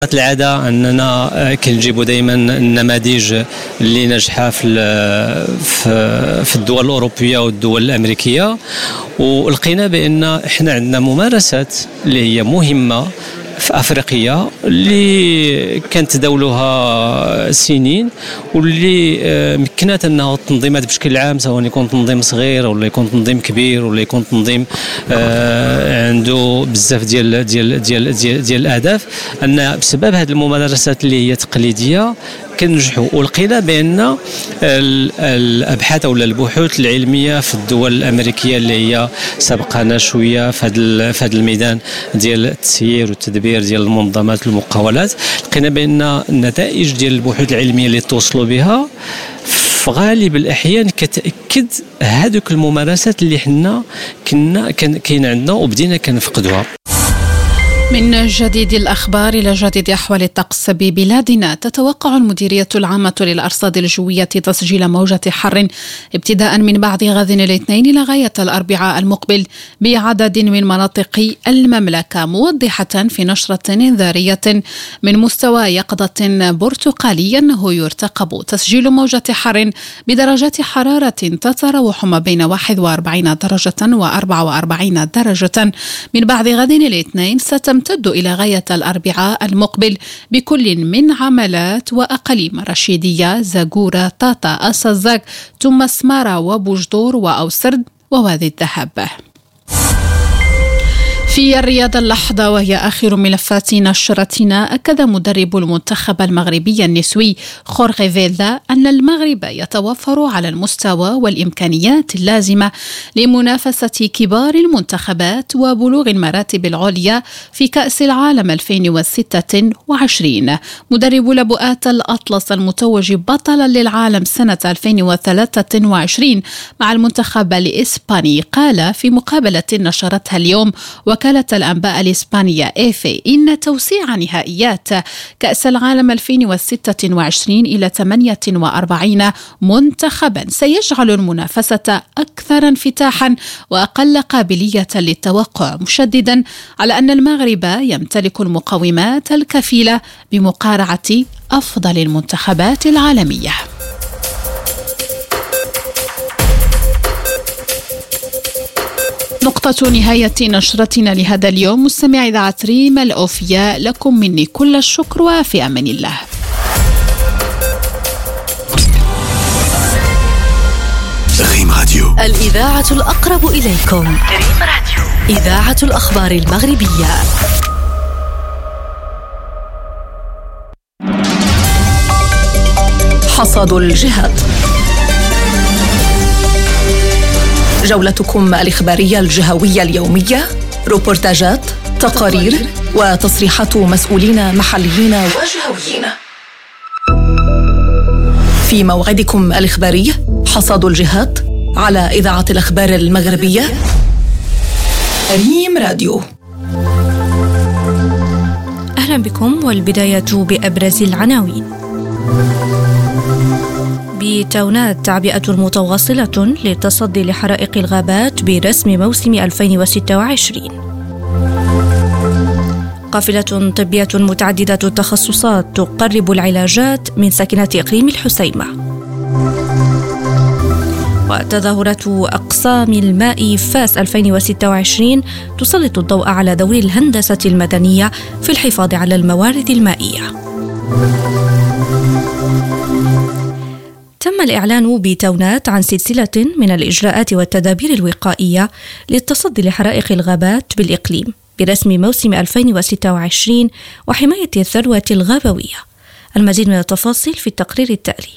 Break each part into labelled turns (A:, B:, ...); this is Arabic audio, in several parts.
A: العادة أننا كنجيبوا دائما النماذج اللي ناجحة في الدول الأوروبية والدول الأمريكية، ولقينا بأن إحنا عندنا ممارسات اللي هي مهمة في أفريقيا اللي كانت تداولها سنين، واللي مكنت أنه التنظيمات بشكل عام، سواء يكون تنظيم صغير ولا يكون تنظيم كبير ولا يكون تنظيم عنده بزاف ديال الأهداف، أن بسبب هذه الممارسات اللي هي تقليدية كنجحوا. ولقينا بأن الأبحاث أو البحوث العلمية في الدول الأمريكية اللي هي سبقنا شوية في هذا الميدان ديال التسيير والتدبير ديال المنظمات المقاولات، لقينا بأن النتائج ديال البحوث العلمية اللي توصلوا بها في غالب الأحيان كتأكد هذوك الممارسات اللي حنا كاين عندنا وبدينا كنفقدوها.
B: من جديد الأخبار إلى جديد أحوال الطقس ببلادنا. تتوقع المديرية العامة للأرصاد الجوية تسجيل موجة حر ابتداء من بعد غد الاثنين إلى غاية الأربعاء المقبل بعدد من مناطق المملكة، موضحة في نشرة إنذارية من مستوى يقظة برتقالي أنه يرتقب تسجيل موجة حر بدرجات حرارة تتراوح ما بين 41 درجة و44 درجة من بعد غد الاثنين، تمتد إلى غاية الأربعاء المقبل بكل من عملات وأقاليم رشيدية، زاغورة، طاطا، أسازاك، ثم سمارة وبوجدور وأوسرد ووادي الذهب. في الرياضة اللحظة وهي آخر ملفات نشرتنا، أكد مدرب المنتخب المغربي النسوي خورخي فيلدا أن المغرب يتوفر على المستوى والإمكانيات اللازمة لمنافسة كبار المنتخبات وبلوغ المراتب العليا في كأس العالم 2026. مدرب لبؤات الأطلس المتوج بطلا للعالم سنة 2023 مع المنتخب الإسباني قال في مقابلة نشرتها اليوم وكالة الأنباء الإسبانية إيفي إن توسيع نهائيات كأس العالم 2026 إلى 48 منتخبا سيجعل المنافسة أكثر انفتاحا وأقل قابلية للتوقع، مشددا على أن المغرب يمتلك المقومات الكفيلة بمقارعة أفضل المنتخبات العالمية. نقطة نهاية نشرتنا لهذا اليوم. مستمعي إذاعة ريم الأوفياء، لكم مني كل الشكر وفي أمان الله.
C: ريم راديو،
D: الإذاعة الأقرب إليكم. ريم راديو، إذاعة الأخبار المغربية. حصاد الجهات، جولتكم الإخبارية الجهوية اليومية، روبورتاجات، تقارير وتصريحات مسؤولين محليين وجهويين. في موعدكم الإخباري حصاد الجهات على إذاعة الأخبار المغربية ريم راديو. أهلا بكم، والبداية بأبرز العناوين. بتونات تعبئة متواصلة للتصدي لحرائق الغابات برسم موسم 2026. قافلة طبية متعددة التخصصات تقرب العلاجات من ساكنة إقليم الحسيمة. وتظاهرة أقسام الماء فاس 2026 تسلط الضوء على دور الهندسة المدنية في الحفاظ على الموارد المائية. تم الإعلان بتونات عن سلسلة من الإجراءات والتدابير الوقائية للتصدي لحرائق الغابات بالإقليم برسم موسم 2026 وحماية الثروة الغابوية. المزيد من التفاصيل في التقرير التالي.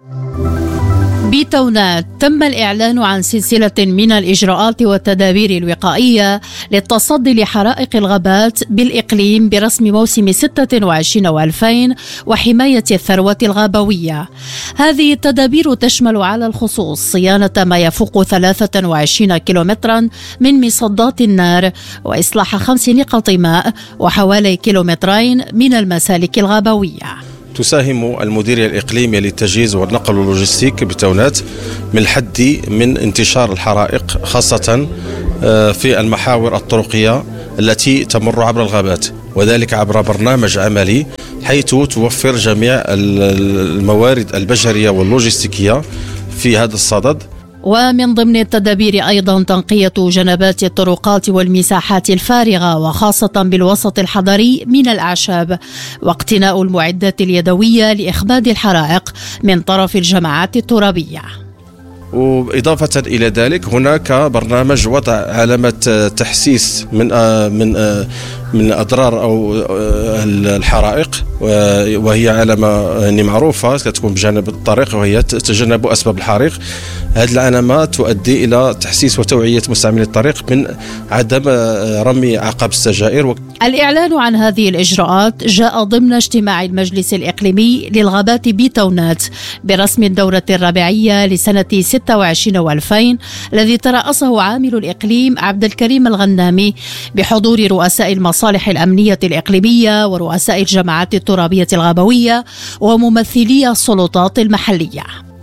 B: بتونات تم الإعلان عن سلسلة من الإجراءات والتدابير الوقائية للتصدي لحرائق الغابات بالإقليم برسم موسم 26 و2000 وحماية الثروة الغابوية. هذه التدابير تشمل على الخصوص صيانة ما يفوق 23 كيلومترا من مصدات النار وإصلاح 5 نقط ماء وحوالي كيلومترين من المسالك الغابوية.
E: تساهم المديرية الإقليمية للتجهيز والنقل واللوجستيك بتونات من الحد من انتشار الحرائق، خاصة في المحاور الطرقية التي تمر عبر الغابات. وذلك عبر برنامج عملي حيث توفر جميع الموارد البشرية واللوجستيكية في هذا الصدد.
B: ومن ضمن التدابير أيضا تنقية جنبات الطرقات والمساحات الفارغة وخاصة بالوسط الحضري من الأعشاب، واقتناء المعدات اليدوية لإخماد الحرائق من طرف الجماعات الترابية.
E: وإضافة إلى ذلك هناك برنامج وضع علامة تحسيس من أضرار أو الحرائق، وهي علامة يعني معروفة كتكون بجانب الطريق وهي تجنب أسباب الحريق. هذه العلامة تؤدي إلى تحسيس وتوعية مستعملي الطريق من عدم رمي عقب السجائر.
B: الإعلان عن هذه الإجراءات جاء ضمن اجتماع المجلس الإقليمي للغابات بتونات برسم الدورة الربيعية لسنة 26 و2000 الذي ترأسه عامل الإقليم عبد الكريم الغنامي بحضور رؤساء المصالح الأمنية الإقليمية ورؤساء الجماعات الترابية الغابوية وممثلي السلطات المحلية.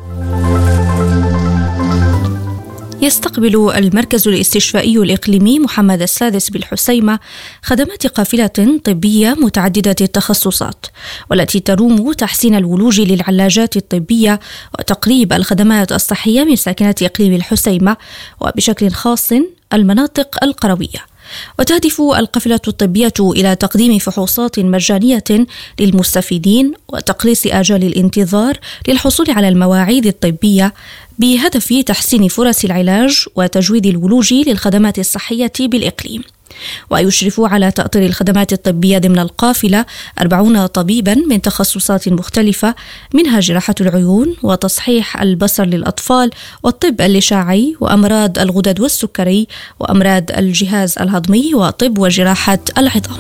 D: يستقبل المركز الاستشفائي الإقليمي محمد السادس بالحسيمة خدمات قافلة طبية متعددة التخصصات، والتي تروم تحسين الولوج للعلاجات الطبية وتقريب الخدمات الصحية من ساكنة إقليم الحسيمة وبشكل خاص المناطق القروية. وتهدف القافلة الطبية إلى تقديم فحوصات مجانية للمستفيدين وتقليص آجال الانتظار للحصول على المواعيد الطبية بهدف تحسين فرص العلاج وتجويد الولوج للخدمات الصحية بالإقليم. ويشرف على تأطير الخدمات الطبية ضمن القافلة 40 طبيبا من تخصصات مختلفة، منها جراحة العيون وتصحيح البصر للأطفال والطب الإشعاعي وأمراض الغدد والسكري وأمراض الجهاز الهضمي وطب وجراحة العظام.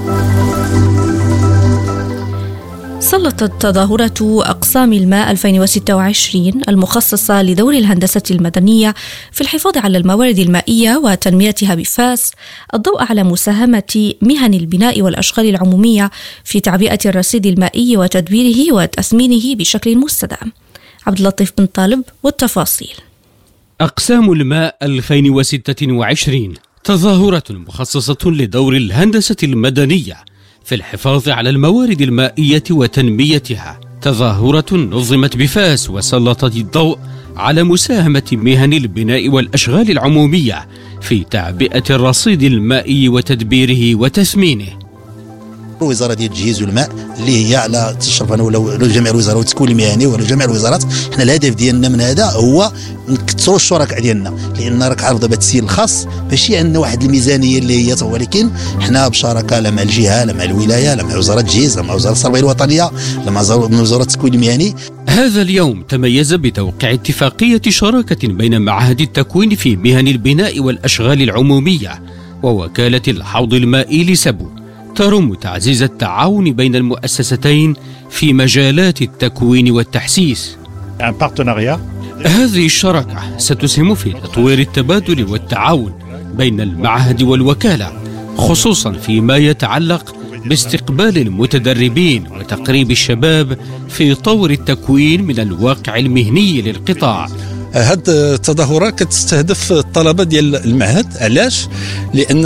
D: سلطت تظاهرة أقسام الماء 2026 المخصصة لدور الهندسة المدنية في الحفاظ على الموارد المائية وتنميتها بفاس الضوء على مساهمة مهن البناء والأشغال العمومية في تعبئة الرصيد المائي وتدويره وتثمينه بشكل مستدام. عبد اللطيف بن طالب والتفاصيل.
F: أقسام الماء 2026 تظاهرة مخصصة لدور الهندسة المدنية في الحفاظ على الموارد المائية وتنميتها، تظاهرة نظمت بفاس وسلطت الضوء على مساهمة مهن البناء والأشغال العمومية في تعبئة الرصيد المائي وتدبيره وتثمينه.
G: وزارة ديال التجهيز والماء اللي هي على تشرف انا ولا جميع الوزارات والتكوين المهني ولا جميع الوزارات، حنا الهدف ديالنا من هذا هو نكثروا الشركاء ديالنا، لان راك عارف دابا التسيير الخاص ماشي عندنا واحد الميزانيه اللي هي، ولكن حنا بشراكه لا مع الجهه لا مع الولايه لا مع وزاره التجهيز لا مع وزاره التربيه الوطنيه لا مع وزاره التكوين المهني.
F: هذا اليوم تميز بتوقيع اتفاقية شراكة بين معهد التكوين في مهن البناء والأشغال العمومية ووكالة الحوض المائي لسبو، ترم تعزيز التعاون بين المؤسستين في مجالات التكوين والتحسيس. هذه الشراكة ستسهم في تطوير التبادل والتعاون بين المعهد والوكالة، خصوصا فيما يتعلق باستقبال المتدربين وتقريب الشباب في طور التكوين من الواقع المهني للقطاع.
H: هاد التظاهرة كتستهدف الطلبة ديال المعهد. علاش؟ لأن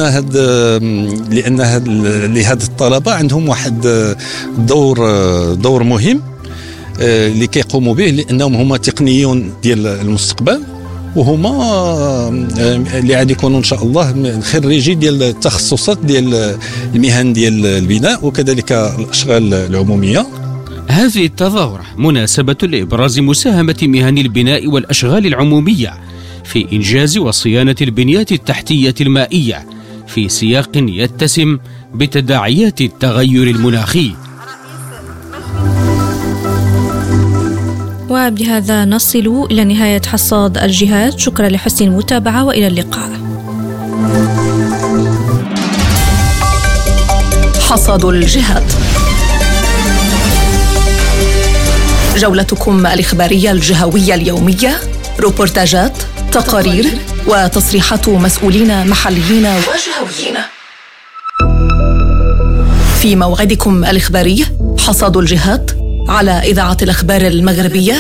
H: هاد الطلبة عندهم واحد دور مهم اللي كيقوموا به، لأنهم هما تقنيون ديال المستقبل، وهما اللي غادي يكونوا ان شاء الله خريجي ديال التخصصات ديال المهن ديال البناء وكذلك الأشغال العمومية.
F: هذه التظاهرة مناسبة لإبراز مساهمة مهن البناء والأشغال العمومية في إنجاز وصيانة البنيات التحتية المائية في سياق يتسم بتداعيات التغير المناخي.
D: وبهذا نصل إلى نهاية حصاد الجهات. شكرا لحسن المتابعة وإلى اللقاء.
I: حصاد الجهات، جولتكم الإخبارية الجهوية اليومية، روبورتاجات، تقارير وتصريحات مسؤولين محليين وجهويين. في موعدكم الإخباري حصاد الجهات على إذاعة الأخبار المغربية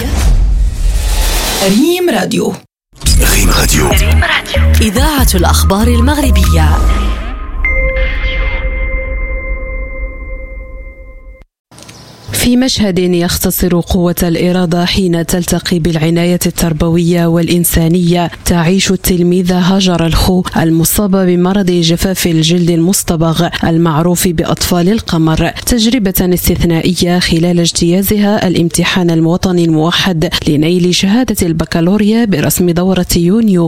I: ريم راديو.
C: ريم راديو،
I: إذاعة الأخبار المغربية.
J: في مشهد يختصر قوة الإرادة حين تلتقي بالعناية التربوية والإنسانية، تعيش التلميذة هاجر الخو المصابة بمرض جفاف الجلد المصطبغ المعروف بأطفال القمر تجربة استثنائية خلال اجتيازها الامتحان الوطني الموحد لنيل شهادة البكالوريا برسم دورة يونيو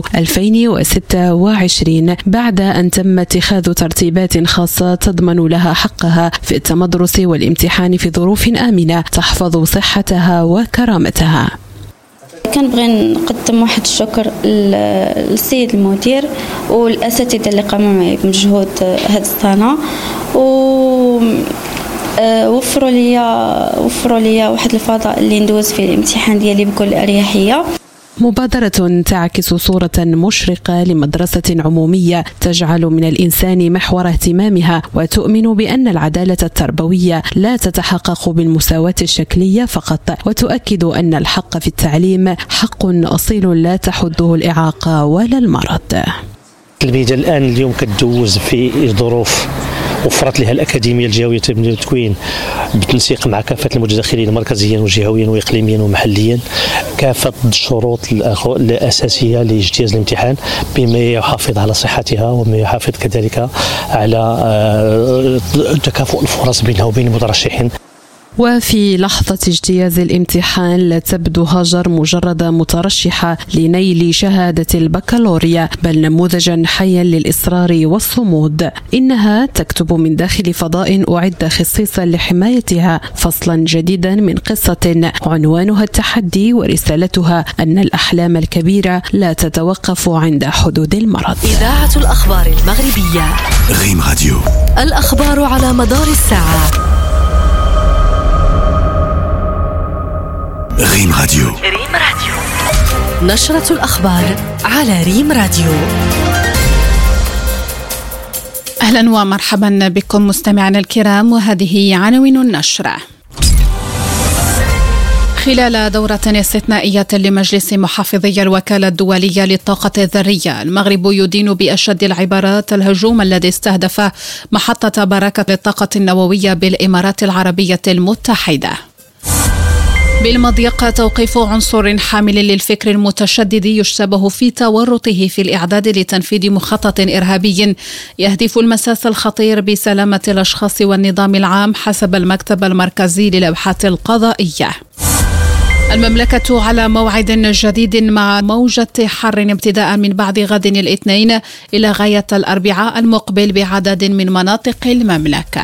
J: 2026 بعد أن تم اتخاذ ترتيبات خاصة تضمن لها حقها في التمدرس والامتحان في ظروف آمنة تحفظ صحتها وكرامتها.
K: كنبغي نقدم واحد الشكر للسيد المدير والأساتذة اللي قاموا معي بمجهود هذه السنة وفروا لي واحد الفضاء اللي ندوز فيه الامتحان ديالي بكل أريحية.
J: مبادرة تعكس صورة مشرقة لمدرسة عمومية تجعل من الإنسان محور اهتمامها وتؤمن بأن العدالة التربوية لا تتحقق بالمساواة الشكلية فقط، وتؤكد أن الحق في التعليم حق أصيل لا تحده الإعاقة ولا المرض.
L: التلميذة اليوم كتدوز في ظروف وفرت لها الأكاديمية الجهوية للتكوين بالتنسيق مع كافة المتدخلين مركزيا وجهويا وإقليميا ومحليا كافة الشروط الأساسية لاجتياز الامتحان بما يحافظ على صحتها وما يحافظ كذلك على تكافؤ الفرص بينها وبين المترشحين.
J: وفي لحظة اجتياز الامتحان لا تبدو هاجر مجرد مترشحة لنيل شهادة البكالوريا، بل نموذجا حيا للإصرار والصمود. إنها تكتب من داخل فضاء أعد خصيصا لحمايتها فصلا جديدا من قصة عنوانها التحدي ورسالتها أن الأحلام الكبيرة لا تتوقف عند حدود المرض.
I: إذاعة الأخبار المغربية
C: ريم راديو،
I: الأخبار على مدار الساعة.
C: ريم راديو.
I: نشرة الأخبار على ريم راديو.
B: أهلا ومرحبا بكم مستمعينا الكرام، وهذه عناوين النشرة. خلال دورة استثنائية لمجلس محافظي الوكالة الدولية للطاقة الذرية، المغرب يدين بأشد العبارات الهجوم الذي استهدف محطة براكة للطاقة النووية بالإمارات العربية المتحدة. بالمضيق توقيف عنصر حامل للفكر المتشدد يشتبه في تورطه في الإعداد لتنفيذ مخطط إرهابي يهدف المساس الخطير بسلامة الأشخاص والنظام العام حسب المكتب المركزي للأبحاث القضائية. المملكة على موعد جديد مع موجة حر ابتداء من بعد غد الاثنين إلى غاية الأربعاء المقبل بعدد من مناطق المملكة.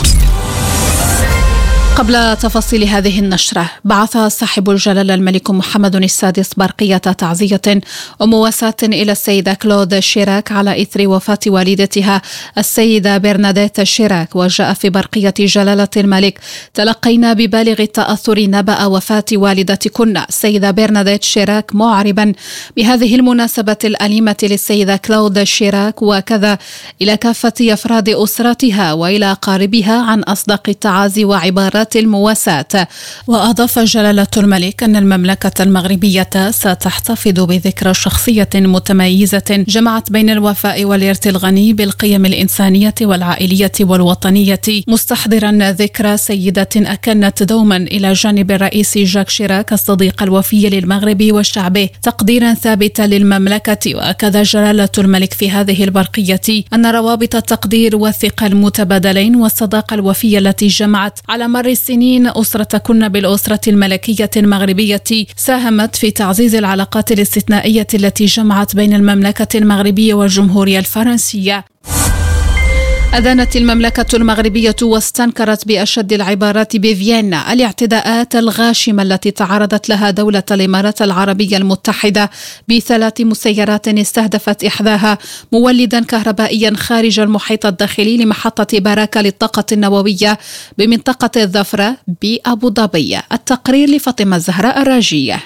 B: قبل تفاصيل هذه النشرة، بعث صاحب الجلالة الملك محمد السادس برقية تعزية ومواساة إلى السيدة كلود شيراك على إثر وفاة والدتها السيدة برناديت شيراك. وجاء في برقية جلالة الملك: تلقينا ببالغ التأثر نبأ وفاة والدتكن السيدة برناديت شيراك، معربا بهذه المناسبة الأليمة للسيدة كلود شيراك وكذا إلى كافة أفراد أسرتها وإلى أقاربها عن أصدق التعازي وعبارات المواساة. وأضاف جلالة الملك أن المملكة المغربية ستحتفظ بذكرى شخصية متميزة جمعت بين الوفاء والإرث الغني بالقيم الإنسانية والعائلية والوطنية، مستحضرا ذكرى سيدة أكنت دوما إلى جانب الرئيس جاك شيراك الصديق الوفي للمغرب وشعبه تقديرا ثابتا للمملكة. وأكد جلالة الملك في هذه البرقية أن روابط التقدير والثقة المتبادلين والصداقة الوفية التي جمعت على مر السنين أسرتكن بالأسرة الملكية المغربية ساهمت في تعزيز العلاقات الاستثنائية التي جمعت بين المملكة المغربية والجمهورية الفرنسية. أدانت المملكة المغربية واستنكرت بأشد العبارات بفيينا الاعتداءات الغاشمة التي تعرضت لها دولة الإمارات العربية المتحدة ب3 مسيرات استهدفت إحداها مولدا كهربائيا خارج المحيط الداخلي لمحطة براكة للطاقة النووية بمنطقة الظفرة بأبو ظبي. التقرير لفاطمة الزهراء الراجية.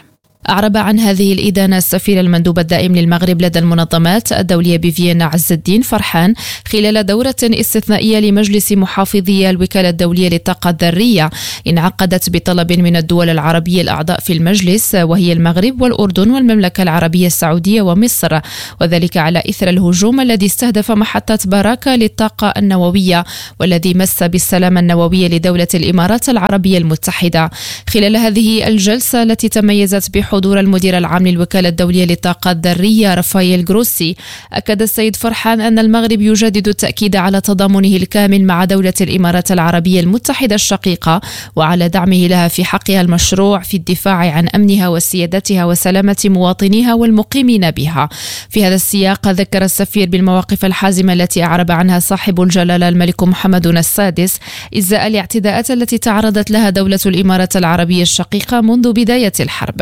M: أعرب عن هذه الإدانة السفير المندوب الدائم للمغرب لدى المنظمات الدولية بفيينا عز الدين فرحان خلال دورة استثنائية لمجلس محافظي الوكالة الدولية للطاقة الذرية انعقدت بطلب من الدول العربية الأعضاء في المجلس، وهي المغرب والأردن والمملكة العربية السعودية ومصر، وذلك على إثر الهجوم الذي استهدف محطة باراكا للطاقة النووية والذي مس بالسلامة النووية لدولة الإمارات العربية المتحدة. خلال هذه الجلسة التي تميزت بحضور المدير العام للوكالة الدولية للطاقة الذرية رافائيل جروسي، أكد السيد فرحان أن المغرب يجدد التأكيد على تضامنه الكامل مع دولة الإمارات العربية المتحدة الشقيقة وعلى دعمه لها في حقها المشروع في الدفاع عن أمنها وسيادتها وسلامة مواطنيها والمقيمين بها. في هذا السياق ذكر السفير بالمواقف الحازمة التي أعرب عنها صاحب الجلالة الملك محمد السادس إزاء الاعتداءات التي تعرضت لها دولة الإمارات العربية الشقيقة منذ بداية الحرب.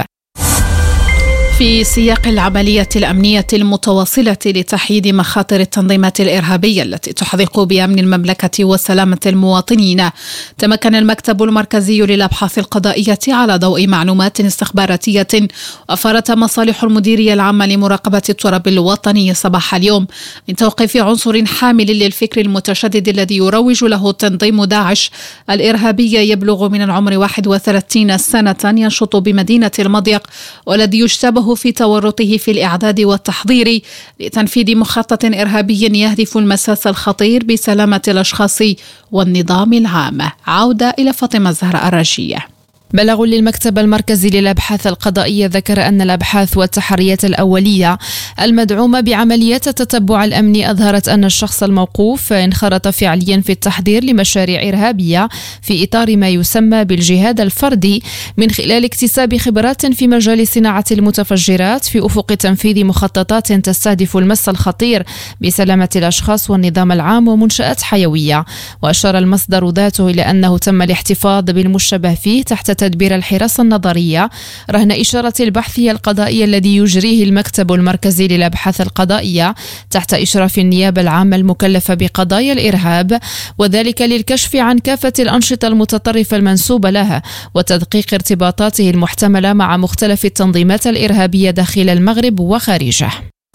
B: في سياق العملية الأمنية المتواصلة لتحييد مخاطر التنظيمات الإرهابية التي تحدق بأمن المملكة وسلامة المواطنين، تمكن المكتب المركزي للأبحاث القضائية على ضوء معلومات استخباراتية وفرت مصالح المديرية العامة لمراقبة التراب الوطني صباح اليوم من توقيف عنصر حامل للفكر المتشدد الذي يروج له تنظيم داعش الإرهابي يبلغ من العمر 31 سنة، ينشط بمدينة المضيق، والذي يشتبه في تورطه في الإعداد والتحضير لتنفيذ مخطط إرهابي يهدف المساس الخطير بسلامة الأشخاص والنظام العام. عودة إلى فاطمة الزهراء الراشية.
M: بلغ للمكتب المركزي للأبحاث القضائية ذكر أن الأبحاث والتحريات الأولية المدعومة بعمليات التتبع الأمني أظهرت أن الشخص الموقوف انخرط فعليا في التحضير لمشاريع إرهابية في إطار ما يسمى بالجهاد الفردي من خلال اكتساب خبرات في مجال صناعة المتفجرات في أفق تنفيذ مخططات تستهدف المس الخطير بسلامة الأشخاص والنظام العام ومنشآت حيوية. وأشار المصدر ذاته إلى أنه تم الاحتفاظ بالمشتبه فيه تحت تدبير الحراسة النظرية رهن إشارة البحث القضائي الذي يجريه المكتب المركزي للأبحاث القضائية تحت إشراف النيابة العامة المكلفة بقضايا الإرهاب، وذلك للكشف عن كافة الأنشطة المتطرفة المنسوبة لها وتدقيق ارتباطاته المحتملة مع مختلف التنظيمات الإرهابية داخل المغرب وخارجه.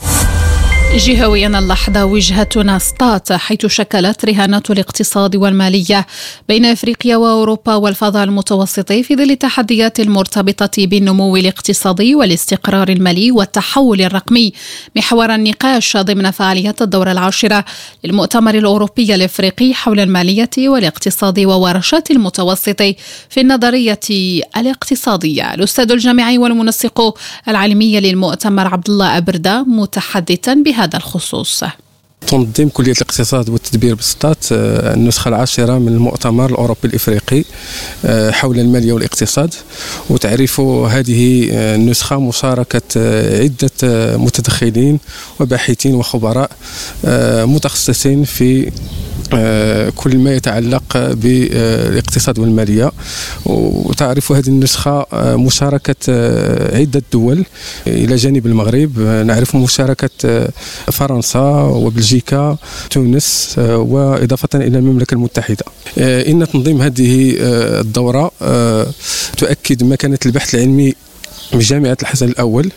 B: جهويا اللحظة وجهتنا سطات، حيث شكلت رهانات الاقتصاد والمالية بين أفريقيا وأوروبا والفضاء المتوسط في ظل التحديات المرتبطة بالنمو الاقتصادي والاستقرار المالي والتحول الرقمي محور النقاش ضمن فعاليات الدورة 10 للمؤتمر الأوروبي الإفريقي حول المالية والاقتصاد وورشات المتوسط في النظرية الاقتصادية. الأستاذ الجامعي والمنسق العلمي للمؤتمر عبد الله أبردة متحدثا بهذا الخصوص.
N: تنظيم كلية الاقتصاد والتدبير بسطات النسخة 10 من المؤتمر الأوروبي الإفريقي حول المالية والاقتصاد، وتعرف هذه النسخة مشاركة عدة متدخلين وباحثين وخبراء متخصصين في كل ما يتعلق بالاقتصاد والمالية. وتعرف هذه النسخة مشاركة عدة دول إلى جانب المغرب، نعرف مشاركة فرنسا وبلجيكا تونس وإضافة إلى المملكة المتحدة. إن تنظيم هذه الدورة تؤكد مكانة البحث العلمي بجامعة الحسن الأول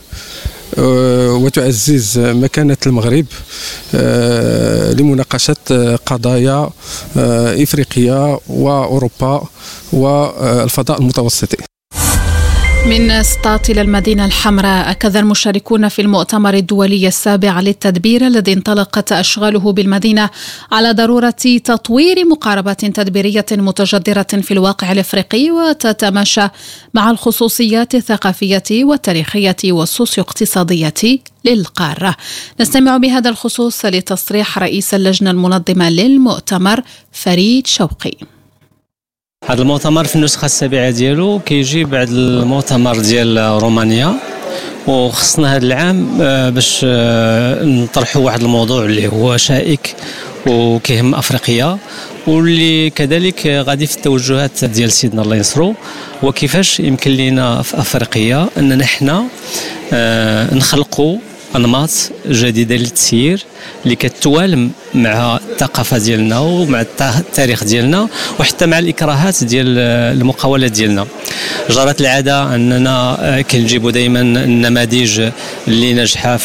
N: وتعزز مكانة المغرب لمناقشة قضايا إفريقيا وأوروبا والفضاء المتوسطي.
B: من سطات إلى المدينة الحمراء، أكد المشاركون في المؤتمر الدولي السابع للتدبير الذي انطلقت أشغاله بالمدينة على ضرورة تطوير مقاربات تدبيرية متجذرة في الواقع الإفريقي وتتماشى مع الخصوصيات الثقافية والتاريخية والسوسيو اقتصادية للقارة. نستمع بهذا الخصوص لتصريح رئيس اللجنة المنظمة للمؤتمر فريد شوقي.
A: هذا المؤتمر في النسخة 7 ديالو كيجي بعد المؤتمر ديال رومانيا، وخصنا هذا العام باش نطرحوا واحد الموضوع اللي هو شائك وكيهم أفريقيا، واللي كذلك غادي في التوجهات ديال سيدنا الله ينصرو، وكيفاش يمكن لنا في أفريقيا أننا نحن نخلقوا انماط جديده للتسيير اللي كتوالم مع الثقافه ديالنا ومع التاريخ ديالنا وحتى مع الاكراهات ديال المقاولات ديالنا. جرت العاده اننا كنجيبوا دائما النماذج اللي ناجحه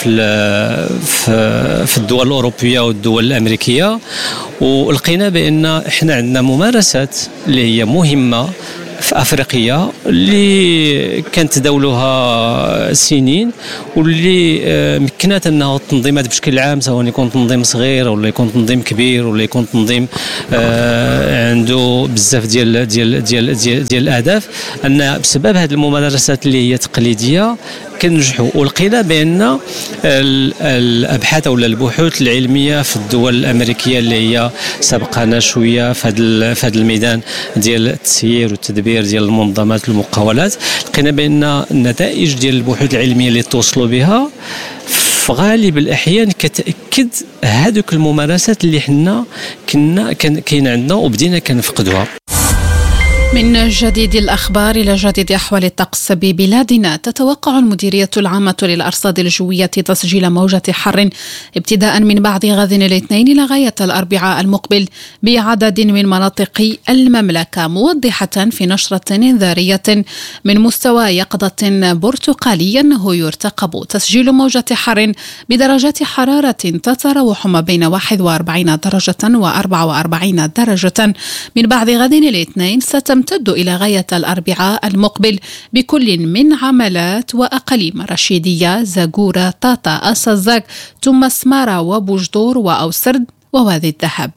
A: في الدول الاوروبيه والدول الامريكيه، ولقينا بان احنا عندنا ممارسات اللي هي مهمه في أفريقيا اللي كانت تداولها سنين واللي مكنت أنه التنظيمات بشكل عام، سواء يكون تنظيم صغير ولا يكون تنظيم كبير ولا يكون تنظيم عنده بزاف ديال ديال ديال ديال, ديال الأهداف، أن بسبب هذه الممارسات اللي هي تقليدية كنجحوا. ولقينا بأن الأبحاث أو البحوث العلمية في الدول الأمريكية اللي هي سبقنا شوية في هذا الميدان ديال التسيير والتدبير ديال المنظمات المقاولات، لقينا بأن النتائج ديال البحوث العلمية اللي توصلوا بها في غالب الأحيان كتأكد هذوك الممارسات اللي حنا كاين عندنا وبدينا كنفقدوها.
B: من جديد الأخبار إلى جديد أحوال الطقس ببلادنا. تتوقع المديرية العامة للأرصاد الجوية تسجيل موجة حر ابتداء من بعد غد الاثنين إلى غاية الأربعاء المقبل بعدد من مناطق المملكة، موضحة في نشرة إنذارية من مستوى يقظة برتقالي أنه يرتقب تسجيل موجة حر بدرجات حرارة تتراوح ما بين 41 درجة و44 درجة من بعد غد الاثنين، تمتد إلى غاية الأربعاء المقبل بكل من عملات وأقاليم رشيدية، زاغورة، طاطا، أسازاك، ثم سمارة وبوجدور وأوسرد ووادي الذهب.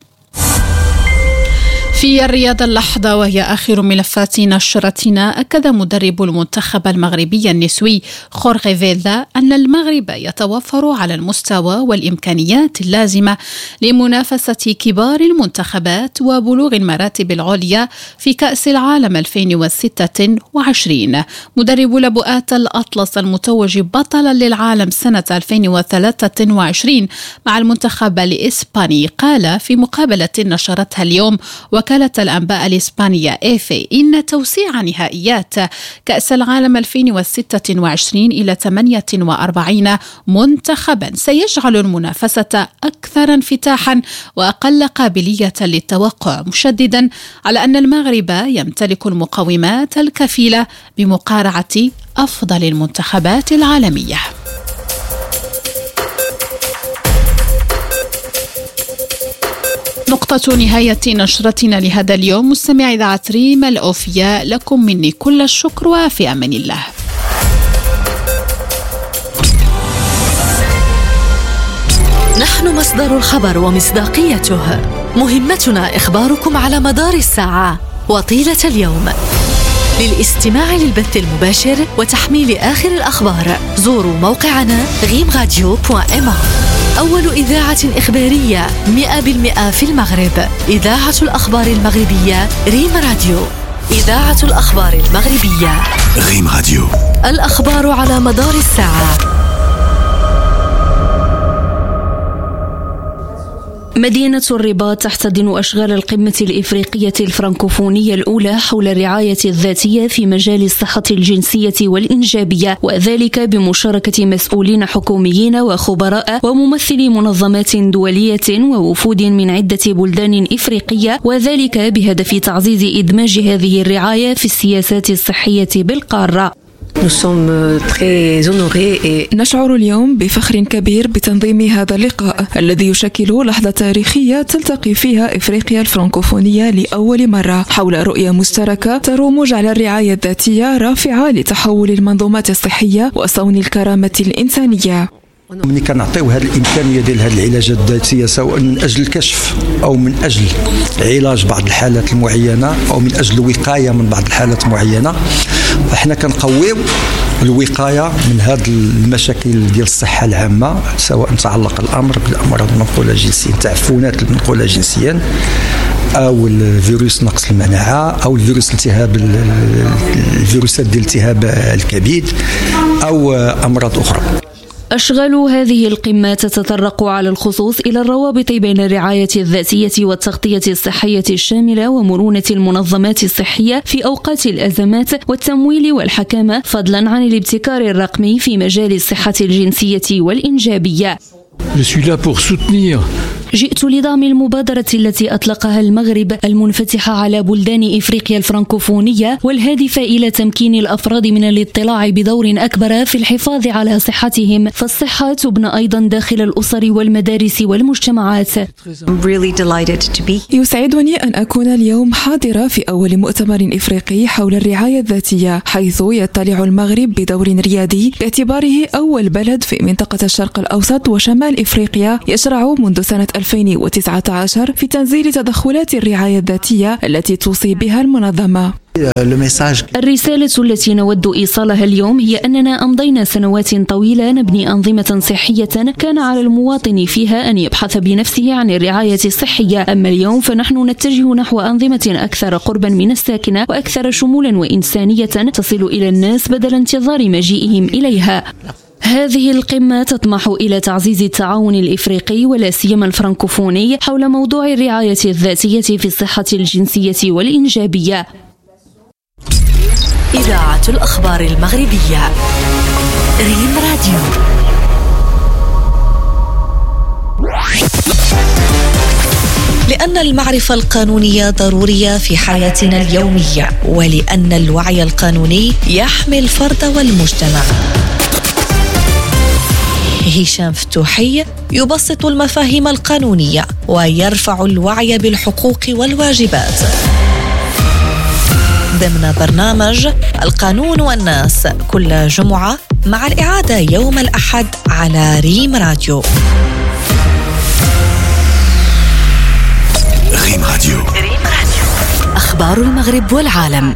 B: في الرياضة اللحظة وهي آخر ملفات نشرتنا، أكد مدرب المنتخب المغربي النسوي خورخي فيلدا أن المغرب يتوفر على المستوى والإمكانيات اللازمة لمنافسة كبار المنتخبات وبلوغ المراتب العليا في كأس العالم 2026. مدرب لبؤات الأطلس المتوج بطلا للعالم سنة 2023 مع المنتخب الإسباني قال في مقابلة نشرتها اليوم وكالة الأنباء الإسبانية إيفي إن توسيع نهائيات كأس العالم 2026 إلى 48 منتخبا سيجعل المنافسة أكثر انفتاحا وأقل قابلية للتوقع، مشددا على أن المغرب يمتلك المقومات الكفيلة بمقارعة أفضل المنتخبات العالمية. نقطة نهاية نشرتنا لهذا اليوم. مستمع إذاعة ريم الأوفياء، لكم مني كل الشكر وفي أمان الله.
I: نحن مصدر الخبر ومصداقيته، مهمتنا إخباركم على مدار الساعة وطيلة اليوم. للاستماع للبث المباشر وتحميل آخر الأخبار زوروا موقعنا rimradio.ma. أول إذاعة إخبارية 100% في المغرب، إذاعة الأخبار المغربية ريم راديو، إذاعة الأخبار المغربية
C: ريم راديو،
I: الأخبار على مدار الساعة.
D: مدينة الرباط تحتضن أشغال القمة الإفريقية الفرنكوفونية الأولى حول الرعاية الذاتية في مجال الصحة الجنسية والإنجابية، وذلك بمشاركة مسؤولين حكوميين وخبراء وممثلي منظمات دولية ووفود من عدة بلدان إفريقية، وذلك بهدف تعزيز إدماج هذه الرعاية في السياسات الصحية بالقارة.
O: نشعر اليوم بفخر كبير بتنظيم هذا اللقاء الذي يشكل لحظة تاريخية تلتقي فيها إفريقيا الفرنكوفونية لأول مرة حول رؤية مشتركة تروم على الرعاية الذاتية رافعة لتحول المنظومات الصحية وصون الكرامة الإنسانية.
P: ملي كنعطيو هذه الامكانيه ديال هذه العلاجات الذاتيه سواء من اجل الكشف او من اجل علاج بعض الحالات المعينه او من اجل الوقايه من بعض الحالات المعينه، فاحنا كنقويو الوقايه من هذه المشاكل ديال الصحه العامه، سواء تعلق الامر بالامراض المنقوله جنسيا، تعفنات المنقوله جنسيا، او الفيروس نقص المناعه، او الفيروس الفيروسات ديال التهاب الكبد، او امراض اخرى.
Q: أشغال هذه القمة تتطرق على الخصوص إلى الروابط بين الرعاية الذاتية والتغطية الصحية الشاملة ومرونة المنظمات الصحية في أوقات الأزمات والتمويل والحكامة، فضلا عن الابتكار الرقمي في مجال الصحة الجنسية والإنجابية. جئت لدعم المبادرة التي أطلقها المغرب المنفتحة على بلدان إفريقيا الفرنكوفونية والهادفة إلى تمكين الأفراد من الاطلاع بدور أكبر في الحفاظ على صحتهم، فالصحة تبنى أيضا داخل الأسر والمدارس والمجتمعات.
O: يسعدني أن أكون اليوم حاضرة في أول مؤتمر إفريقي حول الرعاية الذاتية، حيث يطلع المغرب بدور ريادي باعتباره أول بلد في منطقة الشرق الأوسط وشمال إفريقيا يشرع منذ سنة 2019 في تنزيل تدخلات الرعاية الذاتية التي توصي بها المنظمة.
Q: الرسالة التي نود إيصالها اليوم هي أننا أمضينا سنوات طويلة نبني أنظمة صحية كان على المواطن فيها أن يبحث بنفسه عن الرعاية الصحية، أما اليوم فنحن نتجه نحو أنظمة أكثر قربا من الساكنة وأكثر شمولا وإنسانية تصل إلى الناس بدل انتظار مجيئهم إليها. هذه القمة تطمح إلى تعزيز التعاون الإفريقي ولا سيما الفرنكوفوني حول موضوع الرعاية الذاتية في الصحة الجنسية والإنجابية.
I: إذاعة الأخبار المغربية ريم راديو. لأن المعرفة القانونية ضرورية في حياتنا اليومية، ولأن الوعي القانوني يحمي الفرد والمجتمع. هشام فتوحي يبسط المفاهيم القانونية ويرفع الوعي بالحقوق والواجبات ضمن برنامج القانون والناس كل جمعة، مع الإعادة يوم الأحد على ريم راديو.
C: ريم راديو.
I: أخبار المغرب والعالم.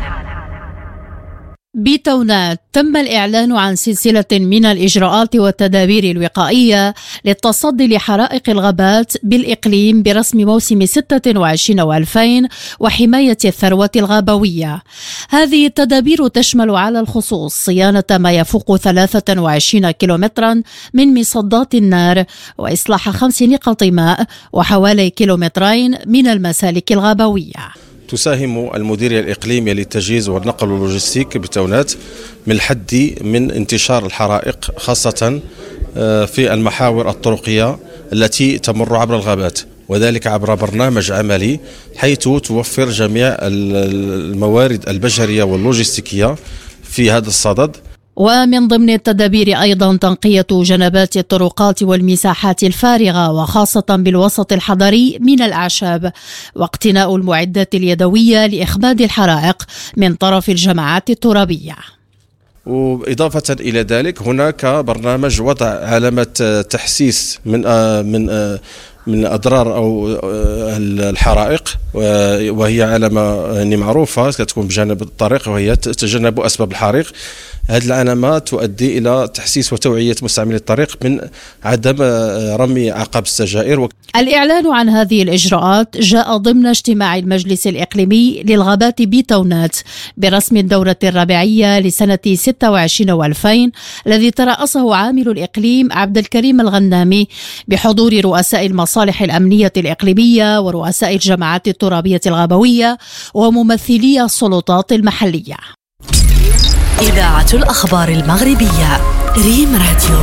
B: بتونات تم الإعلان عن سلسلة من الإجراءات والتدابير الوقائية للتصدي لحرائق الغابات بالإقليم برسم موسم 26 و2000 وحماية الثروة الغابوية. هذه التدابير تشمل على الخصوص صيانة ما يفوق 23 كيلومترا من مصدات النار وإصلاح 5 نقط ماء وحوالي كيلومترين من المسالك الغابوية.
E: تساهم المديرية الإقليمية للتجهيز والنقل واللوجستيك بتونات من الحد من انتشار الحرائق، خاصة في المحاور الطرقية التي تمر عبر الغابات، وذلك عبر برنامج عملي حيث توفر جميع الموارد البشرية واللوجستيكية في هذا الصدد.
B: ومن ضمن التدابير أيضا تنقية جنبات الطرقات والمساحات الفارغة وخاصة بالوسط الحضري من الأعشاب، واقتناء المعدات اليدوية لإخماد الحرائق من طرف الجماعات الترابية.
E: وإضافة إلى ذلك هناك برنامج وضع علامة تحسيس من أضرار أو الحرائق، وهي علامة معروفة كتكون بجانب الطريق وهي تجنب أسباب الحريق. هذه العلامة تؤدي إلى تحسيس وتوعية مستعملي الطريق من عدم رمي عقب السجائر.
B: الإعلان عن هذه الإجراءات جاء ضمن اجتماع المجلس الإقليمي للغابات بتونات برسم الدورة الرابعية لسنة 26 و2000 الذي ترأسه عامل الإقليم عبد الكريم الغنامي بحضور رؤساء المصالح الأمنية الإقليمية ورؤساء الجماعات الترابية الغابوية وممثلي السلطات المحلية.
I: إذاعة الأخبار المغربية ريم راديو.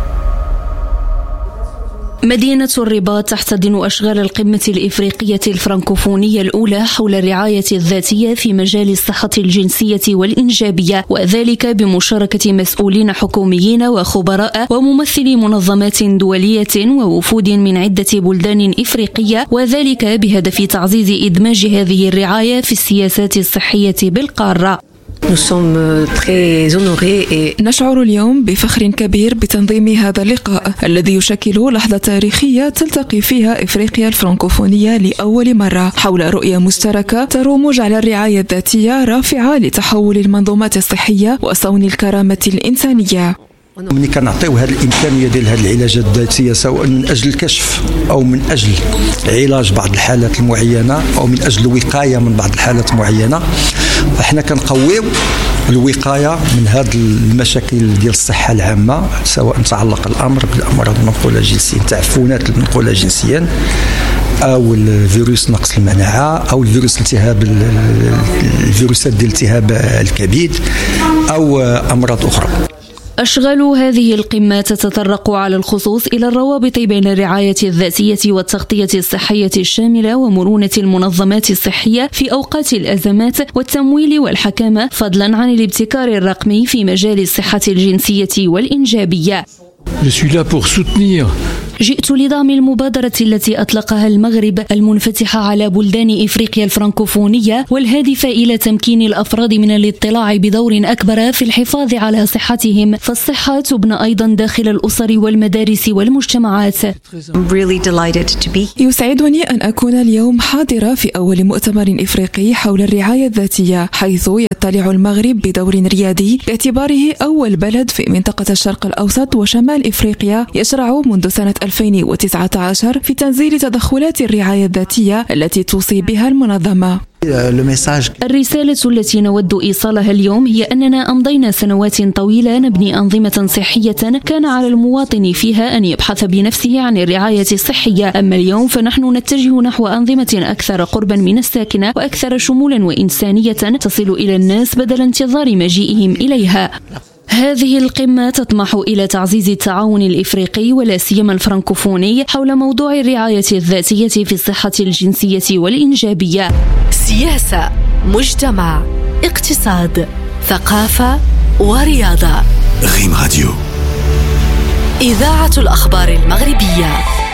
Q: مدينة الرباط تحتضن أشغال القمة الإفريقية الفرنكوفونية الأولى حول الرعاية الذاتية في مجال الصحة الجنسية والإنجابية، وذلك بمشاركة مسؤولين حكوميين وخبراء وممثلي منظمات دولية ووفود من عدة بلدان إفريقية، وذلك بهدف تعزيز إدماج هذه الرعاية في السياسات الصحية بالقارة.
O: نشعر اليوم بفخر كبير بتنظيم هذا اللقاء الذي يشكل لحظة تاريخية تلتقي فيها إفريقيا الفرنكوفونية لأول مرة حول رؤية مشتركة تروم جعل الرعاية الذاتية رافعة لتحول المنظومات الصحية وصون الكرامة الإنسانية.
P: ملي كنعطيو هذه الامكانيه ديال هذه العلاجات الذاتيه سواء من اجل الكشف او من اجل علاج بعض الحالات المعينه او من اجل الوقايه من بعض الحالات المعينه، فاحنا كنقويو الوقايه من هذه المشاكل ديال الصحه العامه، سواء تعلق الامر بالامراض المنقوله جنسيا، تعفنات المنقوله جنسيا، او الفيروس نقص المناعه، او الفيروس التهاب الفيروسات ديال التهاب الكبد، او امراض اخرى.
Q: أشغال هذه القمة تتطرق على الخصوص إلى الروابط بين الرعاية الذاتية والتغطية الصحية الشاملة ومرونة المنظمات الصحية في أوقات الأزمات والتمويل والحكامة، فضلا عن الابتكار الرقمي في مجال الصحة الجنسية والإنجابية. جئت لدعم المبادرة التي أطلقها المغرب المنفتحة على بلدان إفريقيا الفرنكوفونية، والهادفة إلى تمكين الأفراد من الاطلاع بدور أكبر في الحفاظ على صحتهم، فالصحة تبنى أيضا داخل الأسر والمدارس والمجتمعات.
O: يسعدني أن أكون اليوم حاضرة في أول مؤتمر إفريقي حول الرعاية الذاتية، حيث يطلع المغرب بدور ريادي باعتباره أول بلد في منطقة الشرق الأوسط وشمال إفريقيا يشرع منذ سنة 2019 في تنزيل تدخلات الرعاية الذاتية التي توصي بها المنظمة.
Q: الرسالة التي نود إيصالها اليوم هي أننا أمضينا سنوات طويلة نبني أنظمة صحية كان على المواطن فيها أن يبحث بنفسه عن الرعاية الصحية، أما اليوم فنحن نتجه نحو أنظمة أكثر قربا من الساكنة وأكثر شمولا وإنسانية تصل إلى الناس بدل انتظار مجيئهم إليها. هذه القمة تطمح إلى تعزيز التعاون الإفريقي ولا سيما الفرنكوفوني حول موضوع الرعاية الذاتية في الصحة الجنسية والإنجابية.
I: سياسة، مجتمع، اقتصاد، ثقافة ورياضة.
C: ريم راديو،
I: إذاعة الأخبار المغربية.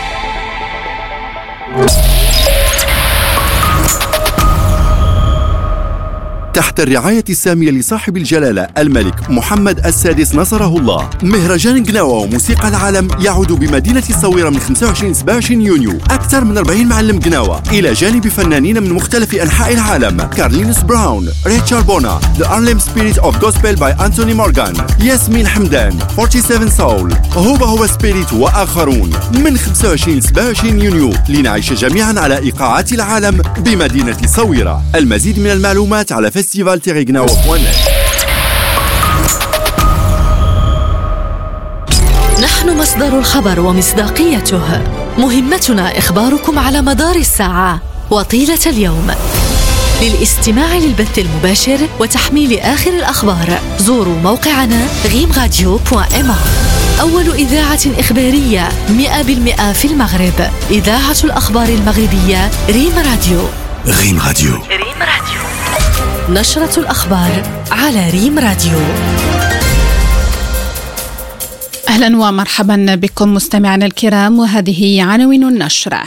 R: تحت الرعاية السامية لصاحب الجلالة الملك محمد السادس نصره الله، مهرجان قناوة وموسيقى العالم يعود بمدينة الصويرة من 25 ل 27 يونيو. أكثر من 40 معلم قناوة إلى جانب فنانين من مختلف أنحاء العالم: كارلينوس براون، ريتشارد بونا، The Harlem Spirit of Gospel by Anthony Morgan، ياسمين حمدان، 47 Soul، هو سبيريت وآخرون. من 25 ل 27 يونيو لنعيش جميعا على إيقاعات العالم بمدينة الصويرة. المزيد من المعلومات على فيستيفال تيغيغناو.
I: نحن مصدر الخبر ومصداقيته، مهمتنا إخباركم على مدار الساعة وطيلة اليوم. للاستماع للبث المباشر وتحميل آخر الأخبار زوروا موقعنا rimradio.ma. أول إذاعة إخبارية 100% في المغرب، إذاعة الأخبار المغربية ريم راديو.
C: ريم راديو،
I: نشرة الأخبار على ريم راديو.
B: أهلا ومرحبا بكم مستمعينا الكرام، وهذه عناوين النشرة.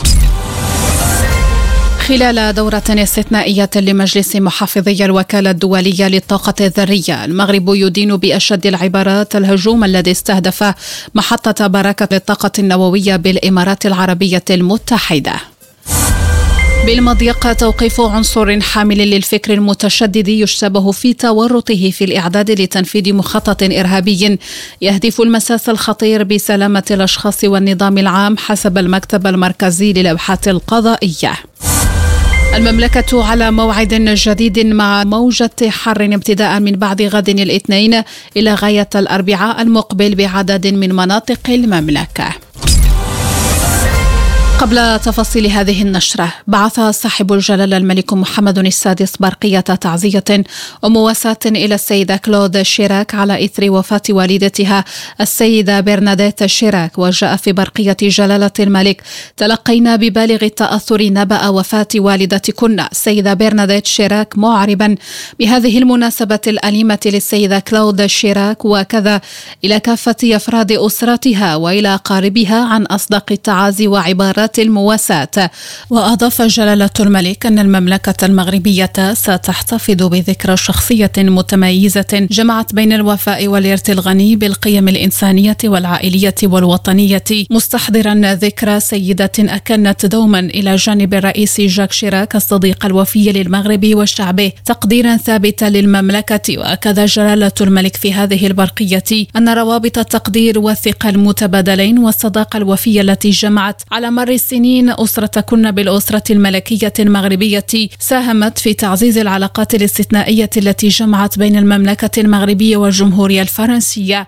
B: خلال دورة استثنائية لمجلس محافظي الوكالة الدولية للطاقة الذرية، المغرب يدين بأشد العبارات الهجوم الذي استهدف محطة بركة للطاقة النووية بالإمارات العربية المتحدة. بالمضيق، توقيف عنصر حامل للفكر المتشدد يشتبه في تورطه في الإعداد لتنفيذ مخطط إرهابي يهدف المساس الخطير بسلامة الأشخاص والنظام العام حسب المكتب المركزي للأبحاث القضائية. المملكة على موعد جديد مع موجة حر ابتداء من بعد غد الاثنين إلى غاية الأربعاء المقبل بعدد من مناطق المملكة. قبل تفاصيل هذه النشرة، بعث صاحب الجلالة الملك محمد السادس برقية تعزية ومواساة إلى السيدة كلود شيراك على إثر وفاة والدتها السيدة برناديت شيراك. وجاء في برقية جلالة الملك: تلقينا ببالغ التأثر نبأ وفاة والدتكن السيدة برناديت شيراك، معربا بهذه المناسبة الأليمة للسيدة كلود شيراك، وكذا إلى كافة أفراد أسرتها وإلى أقاربها عن أصدق التعازي وعبارات المواساة. وأضاف جلالة الملك أن المملكة المغربية ستحتفظ بذكرى شخصية متميزة جمعت بين الوفاء والإرث الغني بالقيم الإنسانية والعائلية والوطنية، مستحضرا ذكرى سيدة أكنت دوما إلى جانب الرئيس جاك شيراك الصديق الوفي للمغرب وشعبه تقديرا ثابتا للمملكة. وأكد جلالة الملك في هذه البرقية أن روابط التقدير والثقة المتبادلين والصداقة الوفية التي جمعت على مر مر السنين أسرتكن بالأسرة الملكية المغربية ساهمت في تعزيز العلاقات الاستثنائية التي جمعت بين المملكة المغربية والجمهورية الفرنسية.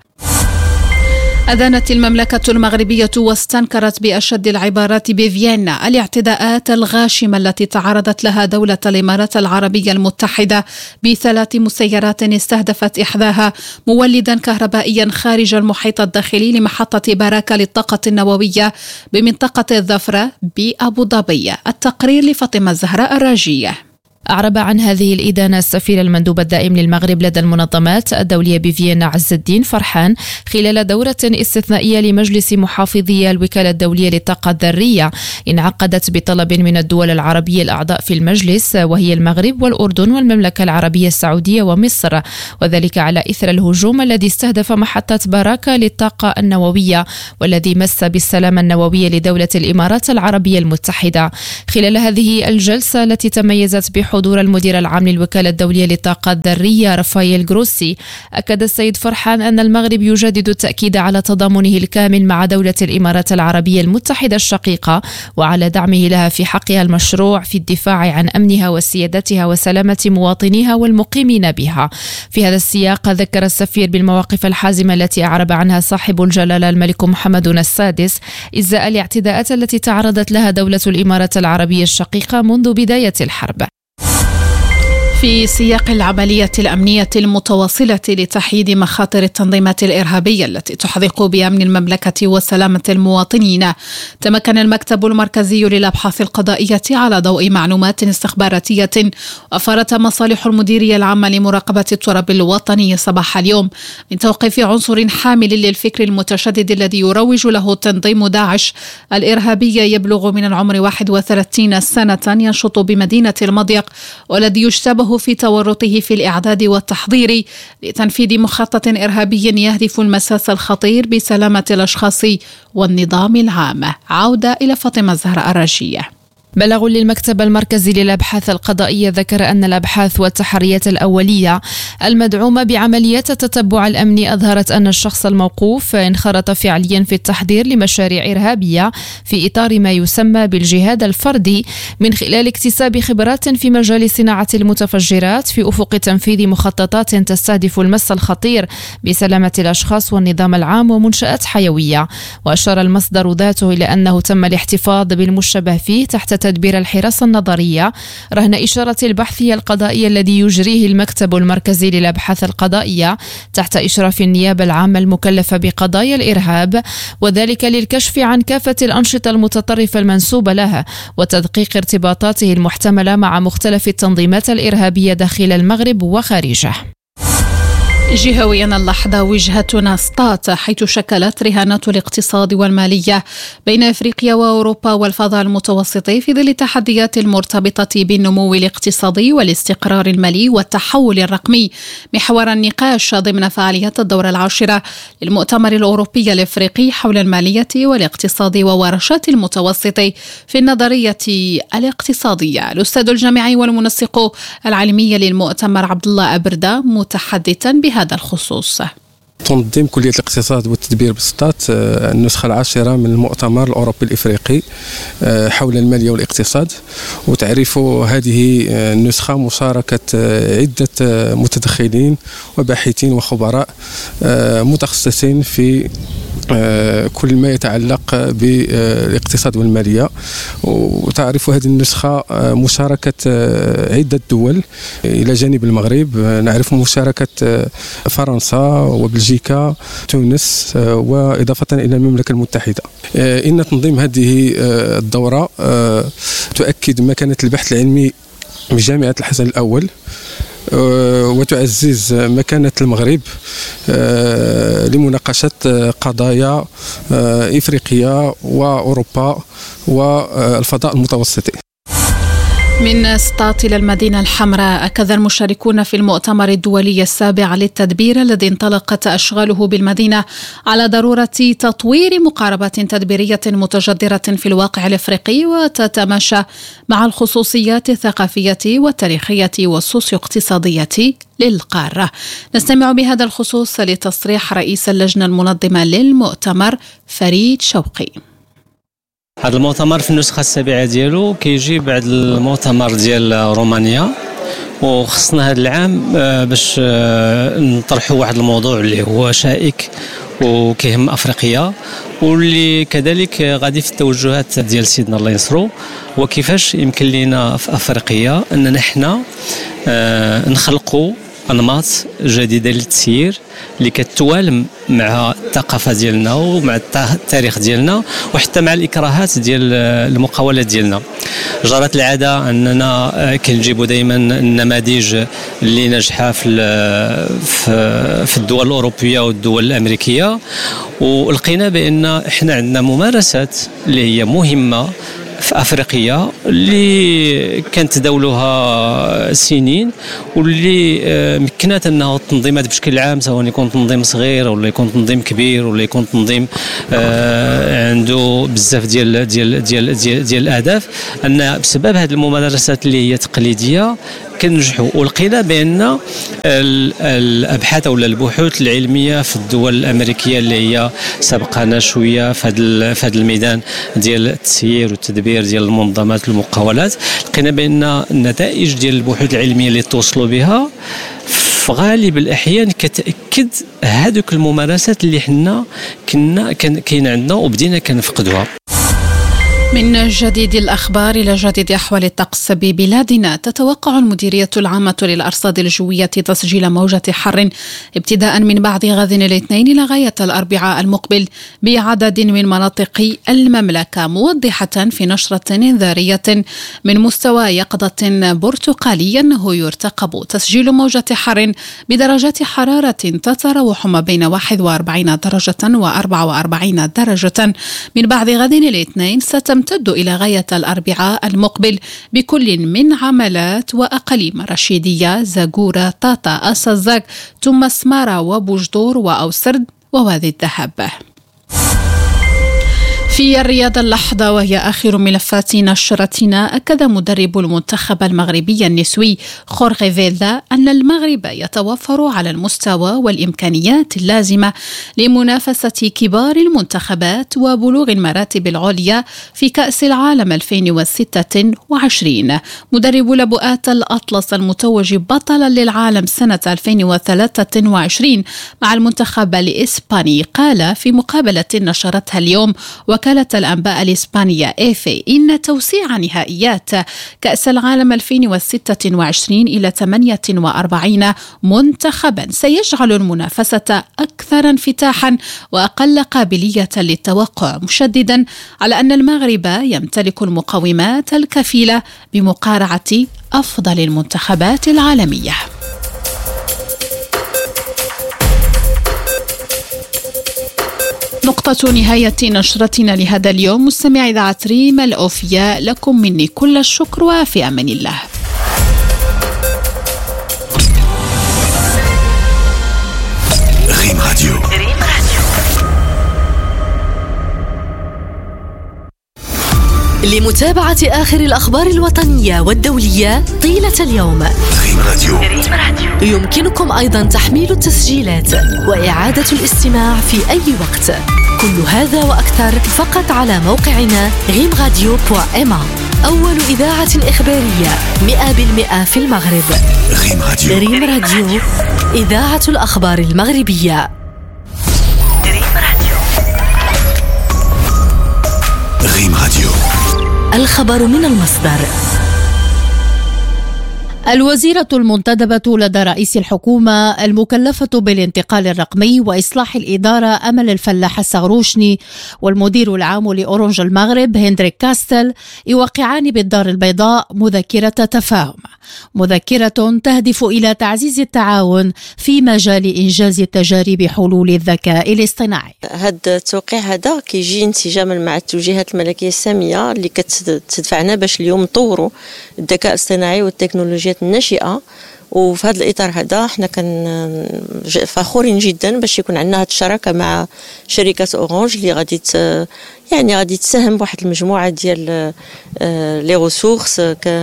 B: أدانت المملكة المغربية واستنكرت بأشد العبارات بفيينا الاعتداءات الغاشمة التي تعرضت لها دولة الإمارات العربية المتحدة ب3 مسيرات استهدفت إحداها مولدا كهربائيا خارج المحيط الداخلي لمحطة باراكة للطاقة النووية بمنطقة الظفرة بأبو ظبي. التقرير لفاطمة الزهراء الراجية.
M: أعرب عن هذه الإدانة السفير المندوب الدائم للمغرب لدى المنظمات الدولية بفيينا عز الدين فرحان خلال دورة استثنائية لمجلس محافظي الوكالة الدولية للطاقة الذرية انعقدت بطلب من الدول العربية الأعضاء في المجلس وهي المغرب والأردن والمملكة العربية السعودية ومصر، وذلك على إثر الهجوم الذي استهدف محطة باراكة للطاقة النووية والذي مس بالسلامة النووية لدولة الإمارات العربية المتحدة. خلال هذه الجلسة التي تميزت بحضور المدير العام للوكالة الدولية للطاقة الذرية رافائيل جروسي، أكد السيد فرحان أن المغرب يجدد التأكيد على تضامنه الكامل مع دولة الإمارات العربية المتحدة الشقيقة وعلى دعمه لها في حقها المشروع في الدفاع عن أمنها وسيادتها وسلامة مواطنيها والمقيمين بها. في هذا السياق ذكر السفير بالمواقف الحازمة التي أعرب عنها صاحب الجلالة الملك محمد السادس إزاء الاعتداءات التي تعرضت لها دولة الإمارات العربية الشقيقة منذ بداية الحرب.
B: في سياق العملية الأمنية المتواصلة لتحييد مخاطر التنظيمات الإرهابية التي تحدق بأمن المملكة وسلامة المواطنين، تمكن المكتب المركزي للأبحاث القضائية على ضوء معلومات استخباراتية وفرت مصالح المديرية العامة لمراقبة التراب الوطني صباح اليوم من توقيف عنصر حامل للفكر المتشدد الذي يروج له تنظيم داعش الإرهابي يبلغ من العمر 31 سنة ينشط بمدينة المضيق والذي يشتبه في تورطه في الإعداد والتحضير لتنفيذ مخطط إرهابي يهدف المساس الخطير بسلامة الأشخاص والنظام العام. عودة إلى فاطمة الزهراء الراجية.
M: بلاغ للمكتب المركزي للأبحاث القضائية ذكر أن الأبحاث والتحريات الأولية المدعومة بعمليات التتبع الأمني أظهرت أن الشخص الموقوف انخرط فعليا في التحضير لمشاريع إرهابية في إطار ما يسمى بالجهاد الفردي من خلال اكتساب خبرات في مجال صناعة المتفجرات في أفق تنفيذ مخططات تستهدف المس الخطير بسلامة الأشخاص والنظام العام ومنشآت حيوية. وأشار المصدر ذاته إلى أنه تم الاحتفاظ بالمشتبه فيه تحت تدبير الحراسة النظرية رهن إشارة البحثية القضائية الذي يجريه المكتب المركزي للأبحاث القضائية تحت إشراف النيابة العامة المكلفة بقضايا الإرهاب، وذلك للكشف عن كافة الأنشطة المتطرفة المنسوبة لها وتدقيق ارتباطاته المحتملة مع مختلف التنظيمات الإرهابية داخل المغرب وخارجه.
B: جهويا اللحظة وجهتنا سطات، حيث شكلت رهانات الاقتصاد والمالية بين أفريقيا وأوروبا والفضاء المتوسط في ظل التحديات المرتبطة بالنمو الاقتصادي والاستقرار المالي والتحول الرقمي محور النقاش ضمن فعاليات الدورة العاشرة للمؤتمر الأوروبي الإفريقي حول المالية والاقتصاد وورشات المتوسط في النظرية الاقتصادية. الأستاذ الجامعي والمنسق العلمي للمؤتمر عبد الله أبردة متحدثا بهذا الخصوص.
N: تنظيم كلية الاقتصاد والتدبير بسطات النسخة العاشرة من المؤتمر الأوروبي الإفريقي حول المالية والاقتصاد، وتعرف هذه النسخة مشاركة عدة متدخلين وباحثين وخبراء متخصصين في كل ما يتعلق بالاقتصاد والمالية. وتعرف هذه النسخة مشاركة عدة دول إلى جانب المغرب، نعرف مشاركة فرنسا وبلجيكا تونس وإضافة إلى المملكة المتحدة. إن تنظيم هذه الدورة تؤكد مكانة البحث العلمي بجامعة الحسن الأول وتعزز مكانة المغرب لمناقشة قضايا إفريقيا وأوروبا والفضاء المتوسطي.
B: من سطات إلى المدينة الحمراء، أكد المشاركون في المؤتمر الدولي السابع للتدبير الذي انطلقت أشغاله بالمدينة على ضرورة تطوير مقاربات تدبيرية متجذرة في الواقع الإفريقي وتتماشى مع الخصوصيات الثقافية والتاريخية والسوسيو اقتصادية للقارة. نستمع بهذا الخصوص لتصريح رئيس اللجنة المنظمة للمؤتمر فريد شوقي.
A: هذا المؤتمر في النسخة السابعة ديالو كيجي بعد المؤتمر ديال رومانيا، وخصنا هذا العام باش نطرحوا واحد الموضوع اللي هو شائك وكيهم أفريقيا، واللي كذلك غادي في التوجهات ديال سيدنا الله ينصرو، وكيفاش يمكن لنا في أفريقيا أننا حنا نخلقوا أنماط جديدة للتسيير اللي كتوالم مع الثقافة ديالنا ومع التاريخ ديالنا وحتى مع الإكراهات ديال المقاولات ديالنا. جرت العادة أننا كنجيبوا دائما النماذج اللي ناجحة في الدول الأوروبية والدول الأمريكية، ولقينا بأن احنا عندنا ممارسات اللي هي مهمة في أفريقيا اللي كانت تداولها سنين، واللي مكنت أنه التنظيمات بشكل عام، سواء يكون تنظيم صغير ولا يكون تنظيم كبير ولا يكون تنظيم عنده بزاف ديال ديال ديال ديال, ديال الأهداف، أن بسبب هذه الممارسات اللي هي تقليدية كنجحوا. ولقينا بأن الأبحاث أو البحوث العلمية في الدول الأمريكية اللي هي سبقنا شوية في هذا الميدان ديال التسيير والتدبير ديال المنظمات المقاولات، لقينا بأن النتائج ديال البحوث العلمية اللي توصلوا بها في غالب الأحيان كتأكد هذوك الممارسات اللي حنا كاين عندنا وبدينا كنفقدوها.
B: من جديد الأخبار إلى جديد أحوال الطقس ببلادنا. تتوقع المديرية العامة للأرصاد الجوية تسجيل موجة حر ابتداء من بعد غد الاثنين إلى غاية الأربعاء المقبل بعدد من مناطق المملكة، موضحة في نشرة إنذارية من مستوى يقظة برتقالي أنه يرتقب تسجيل موجة حر بدرجات حرارة تتراوح ما بين 41 درجة و44 درجة من بعد غد الاثنين، ستمتد إلى غاية الأربعاء المقبل بكل من عملات وأقاليم رشيدية، زاغورة، طاطا، أسازاك، ثم سمارة وبوجدور وأوسرد ووادي الذهب. في الرياضة اللحظة وهي آخر ملفات نشرتنا، أكد مدرب المنتخب المغربي النسوي خورغي فيلدا أن المغرب يتوفر على المستوى والإمكانيات اللازمة لمنافسة كبار المنتخبات وبلوغ المراتب العليا في كأس العالم 2026. مدرب لبؤات الأطلس المتوج بطلا للعالم سنة 2023 مع المنتخب الإسباني قال في مقابلة نشرتها اليوم وكالة الأنباء الإسبانية إيفي إن توسيع نهائيات كأس العالم 2026 إلى 48 منتخبا سيجعل المنافسة أكثر انفتاحا وأقل قابلية للتوقع، مشددا على أن المغرب يمتلك المقومات الكفيلة بمقارعة أفضل المنتخبات العالمية. نقطة نهاية نشرتنا لهذا اليوم. مستمعي إذاعة ريم الأوفياء، لكم مني كل الشكر وفي أمان الله.
C: ريم راديو.
I: لمتابعة آخر الأخبار الوطنية والدولية طيلة اليوم،
C: ريم راديو.
I: يمكنكم أيضا تحميل التسجيلات وإعادة الاستماع في أي وقت. كل هذا وأكثر فقط على موقعنا rimradio.ma، أول إذاعة إخبارية 100% في المغرب.
C: ريم راديو.
I: ريم راديو، إذاعة الأخبار المغربية.
C: ريم راديو.
I: الخبر من المصدر.
Q: الوزيرة المنتدبة لدى رئيس الحكومة المكلفة بالانتقال الرقمي وإصلاح الإدارة أمل الفلاح السغروشني والمدير العام لأورنج المغرب هندريك كاستل يوقعان بالدار البيضاء مذكرة تفاهم، مذكرة تهدف إلى تعزيز التعاون في مجال إنجاز تجارب حلول الذكاء الاصطناعي.
S: هذا التوقيع هذا كيجي انسجاما مع التوجيهات الملكية السامية اللي كتدفعنا باش اليوم نطوروا الذكاء الاصطناعي والتكنولوجيات الناشئة وفي هذا الإطار هذا احنا كان فخورين جدا باش يكون عندنا هذه الشراكة مع شركة أورانج اللي غادي تساهم بواحد المجموعة ديال لي ريسورس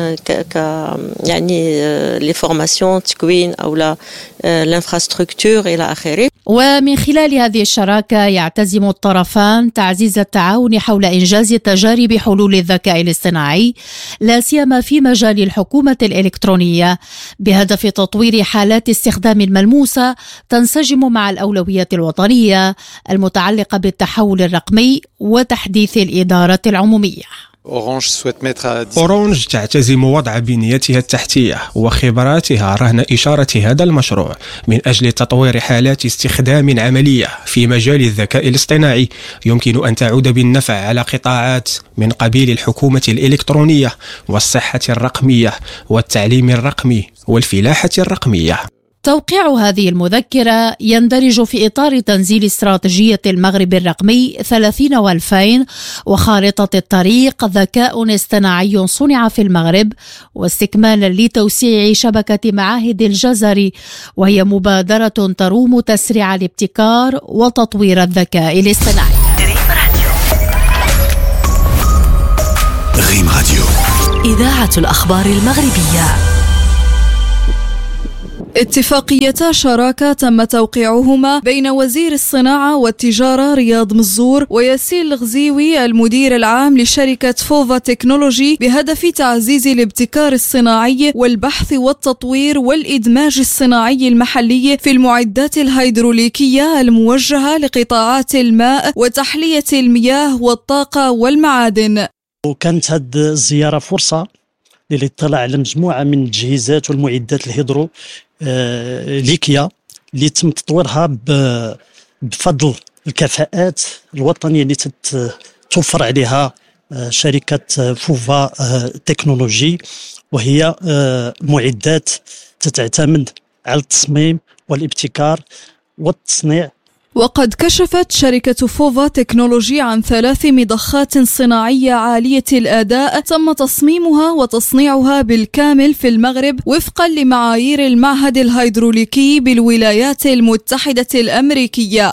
S: يعني لي فورماسيون تكوين أو لا الانفراستركتور إلى آخره.
B: ومن خلال هذه الشراكة يعتزم الطرفان تعزيز التعاون حول إنجاز تجارب حلول الذكاء الاصطناعي لا سيما في مجال الحكومة الإلكترونية بهدف تطوير حالات استخدام ملموسة تنسجم مع الأولويات الوطنية المتعلقة بالتحول الرقمي وتحديث الإدارة العمومية.
T: أورانج تعتزم وضع بنيتها التحتية وخبراتها رهن إشارة هذا المشروع من أجل تطوير حالات استخدام عملية في مجال الذكاء الاصطناعي يمكن أن تعود بالنفع على قطاعات من قبيل الحكومة الإلكترونية والصحة الرقمية والتعليم الرقمي والفلاحة الرقمية.
B: توقيع هذه المذكرة يندرج في إطار تنزيل استراتيجية المغرب الرقمي 30 و2000 وخارطة الطريق ذكاء اصطناعي صنع في المغرب واستكمالا لتوسيع شبكة معاهد الجزر، وهي مبادرة تروم تسريع الابتكار وتطوير الذكاء الاصطناعي.
C: ريم راديو
I: إذاعة الأخبار المغربية.
O: اتفاقيتا شراكة تم توقيعهما بين وزير الصناعة والتجارة رياض مزور وياسين الغزيوي المدير العام لشركة فوفا تكنولوجي بهدف تعزيز الابتكار الصناعي والبحث والتطوير والإدماج الصناعي المحلي في المعدات الهيدروليكية الموجهة لقطاعات الماء وتحلية المياه والطاقة والمعادن.
L: وكانت هذه الزيارة فرصة للاطلاع على مجموعة من التجهيزات والمعدات الهيدروليكية اللي تم تطويرها بفضل الكفاءات الوطنية اللي توفر عليها شركة فوفا تكنولوجي، وهي معدات تعتمد على التصميم والابتكار والتصنيع.
O: وقد كشفت شركة فوفا تكنولوجي عن 3 مضخات صناعية عالية الأداء تم تصميمها وتصنيعها بالكامل في المغرب وفقا لمعايير المعهد الهيدروليكي بالولايات المتحدة الأمريكية.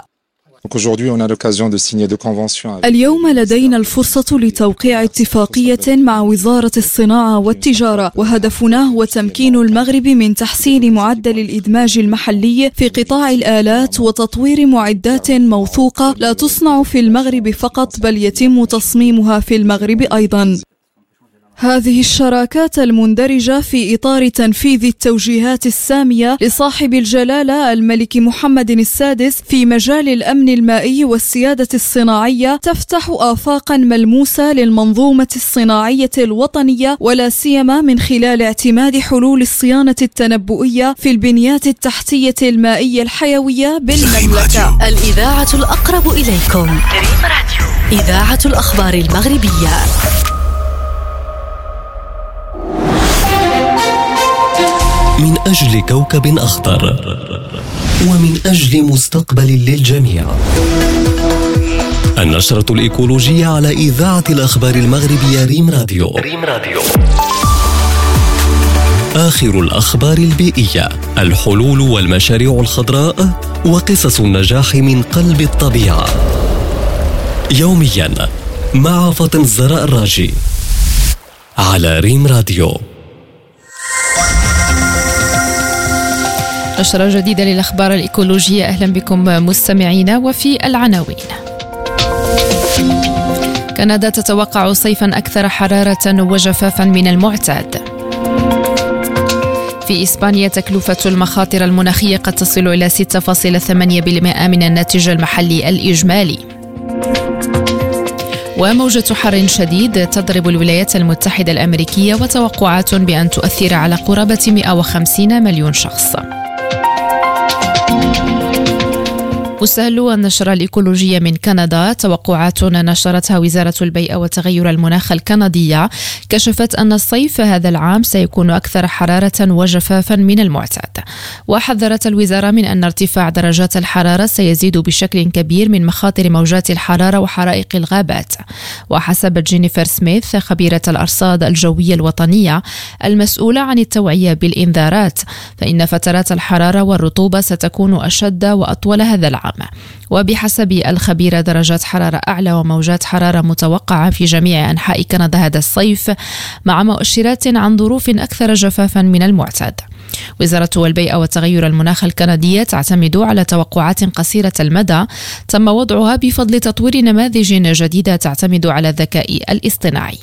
O: اليوم لدينا الفرصة لتوقيع اتفاقية مع وزارة الصناعة والتجارة، وهدفنا هو تمكين المغرب من تحسين معدل الإدماج المحلي في قطاع الآلات وتطوير معدات موثوقة لا تصنع في المغرب فقط بل يتم تصميمها في المغرب أيضا. هذه الشراكات المندرجة في إطار تنفيذ التوجيهات السامية لصاحب الجلالة الملك محمد السادس في مجال الأمن المائي والسيادة الصناعية تفتح آفاقا ملموسة للمنظومة الصناعية الوطنية، ولا سيما من خلال اعتماد حلول الصيانة التنبؤية في البنيات التحتية المائية الحيوية بالمملكة.
I: الإذاعة الأقرب إليكم، إذاعة الأخبار المغربية.
U: من أجل كوكب أخضر ومن أجل مستقبل للجميع. النشرة الإيكولوجية على إذاعة الأخبار المغربية ريم راديو. آخر الأخبار البيئية، الحلول والمشاريع الخضراء وقصص النجاح من قلب الطبيعة. يوميا مع فاطمة الزهراء الراجي على ريم راديو.
M: نشرة جديدة للأخبار الإيكولوجية. أهلا بكم مستمعينا. وفي العناوين: كندا تتوقع صيفا أكثر حرارة وجفافا من المعتاد. في إسبانيا تكلفة المخاطر المناخية قد تصل إلى 6.8% من الناتج المحلي الإجمالي. وموجة حر شديد تضرب الولايات المتحدة الأمريكية وتوقعات بأن تؤثر على قرابة 150 مليون شخص. مستهل النشرة الإيكولوجية من كندا. توقعات نشرتها وزارة البيئة وتغير المناخ الكندية كشفت أن الصيف هذا العام سيكون أكثر حرارة وجفافا من المعتاد، وحذرت الوزارة من أن ارتفاع درجات الحرارة سيزيد بشكل كبير من مخاطر موجات الحرارة وحرائق الغابات. وحسب جينيفر سميث خبيرة الأرصاد الجوية الوطنية المسؤولة عن التوعية بالإنذارات، فإن فترات الحرارة والرطوبة ستكون أشد وأطول هذا العام. وبحسب الخبيرة درجات حرارة أعلى وموجات حرارة متوقعة في جميع أنحاء كندا هذا الصيف، مع مؤشرات عن ظروف أكثر جفافا من المعتاد. وزارة البيئة وتغير المناخ الكندية تعتمد على توقعات قصيرة المدى تم وضعها بفضل تطوير نماذج جديدة تعتمد على الذكاء الاصطناعي.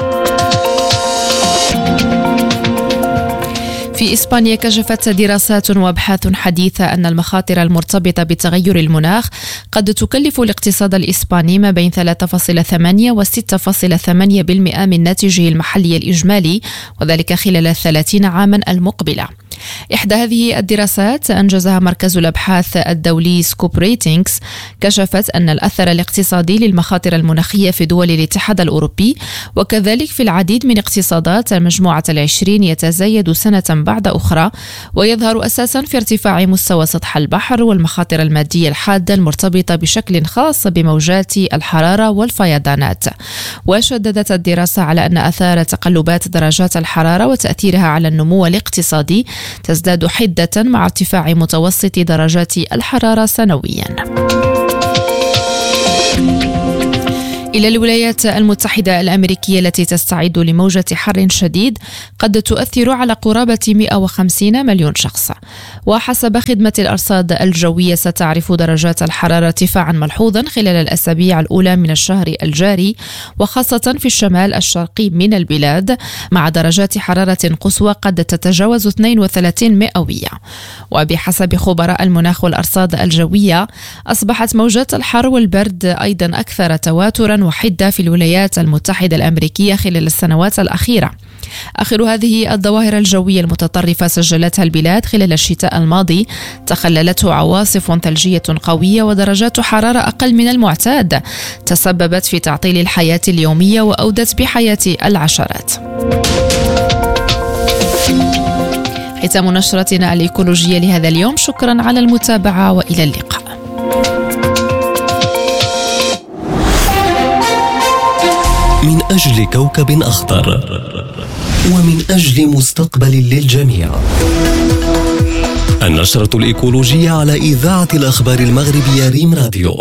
M: في إسبانيا كشفت دراسات وأبحاث حديثة أن المخاطر المرتبطة بتغير المناخ قد تكلف الاقتصاد الإسباني ما بين 3.8 و 6.8% من ناتجه المحلي الإجمالي، وذلك خلال 30 عاما المقبلة. إحدى هذه الدراسات أنجزها مركز الأبحاث الدولي سكوب ريتينغز كشفت أن الأثر الاقتصادي للمخاطر المناخية في دول الاتحاد الأوروبي وكذلك في العديد من اقتصادات المجموعة ال20 يتزايد سنة بعد أخرى، ويظهر أساسا في ارتفاع مستوى سطح البحر والمخاطر المادية الحادة المرتبطة بشكل خاص بموجات الحرارة والفيضانات. وشددت الدراسة على أن آثار تقلبات درجات الحرارة وتأثيرها على النمو الاقتصادي تزداد حدة مع ارتفاع متوسط درجات الحرارة سنويا. إلى الولايات المتحدة الأمريكية التي تستعد لموجة حر شديد قد تؤثر على قرابة 150 مليون شخص. وحسب خدمة الأرصاد الجوية ستعرف درجات الحرارة ارتفاعا ملحوظا خلال الأسابيع الأولى من الشهر الجاري، وخاصة في الشمال الشرقي من البلاد، مع درجات حرارة قصوى قد تتجاوز 32 مئوية. وبحسب خبراء المناخ والأرصاد الجوية أصبحت موجات الحر والبرد أيضا أكثر تواترا وحدة في الولايات المتحدة الأمريكية خلال السنوات الأخيرة. آخر هذه الظواهر الجوية المتطرفة سجلتها البلاد خلال الشتاء الماضي تخللته عواصف ثلجية قوية ودرجات حرارة أقل من المعتاد تسببت في تعطيل الحياة اليومية وأودت بحياة العشرات. ختام نشرتنا الإيكولوجية لهذا اليوم. شكرا على المتابعة وإلى اللقاء.
U: من أجل كوكب أخضر ومن أجل مستقبل للجميع. النشرة الإيكولوجية على إذاعة الأخبار المغربية ريم راديو.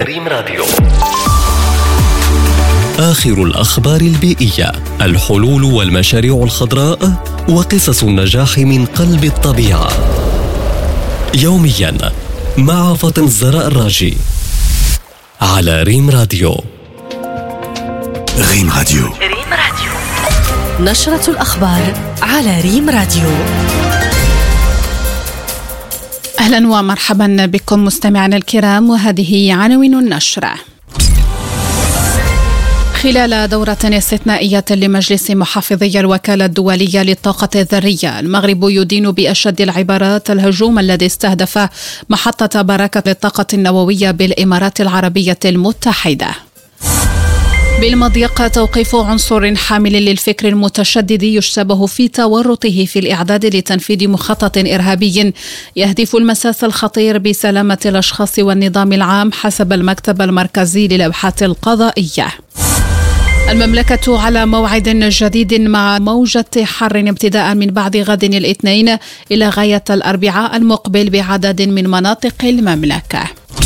U: آخر الأخبار البيئية، الحلول والمشاريع الخضراء وقصص النجاح من قلب الطبيعة. يوميا مع فاطمة الزراء الراجي على ريم راديو.
C: ريم راديو.
I: نشرة الأخبار على ريم راديو.
B: أهلا ومرحبا بكم مستمعينا الكرام، وهذه عناوين النشرة. خلال دورة استثنائية لمجلس محافظي الوكالة الدولية للطاقة الذرية، المغرب يدين بأشد العبارات الهجوم الذي استهدف محطة بركة للطاقة النووية بالإمارات العربية المتحدة. بالمضيق توقيف عنصر حامل للفكر المتشدد يشتبه في تورطه في الإعداد لتنفيذ مخطط إرهابي يهدف المساس الخطير بسلامة الأشخاص والنظام العام حسب المكتب المركزي للأبحاث القضائية. المملكة على موعد جديد مع موجة حر ابتداء من بعد غد الاثنين إلى غاية الأربعاء المقبل بعدد من مناطق المملكة.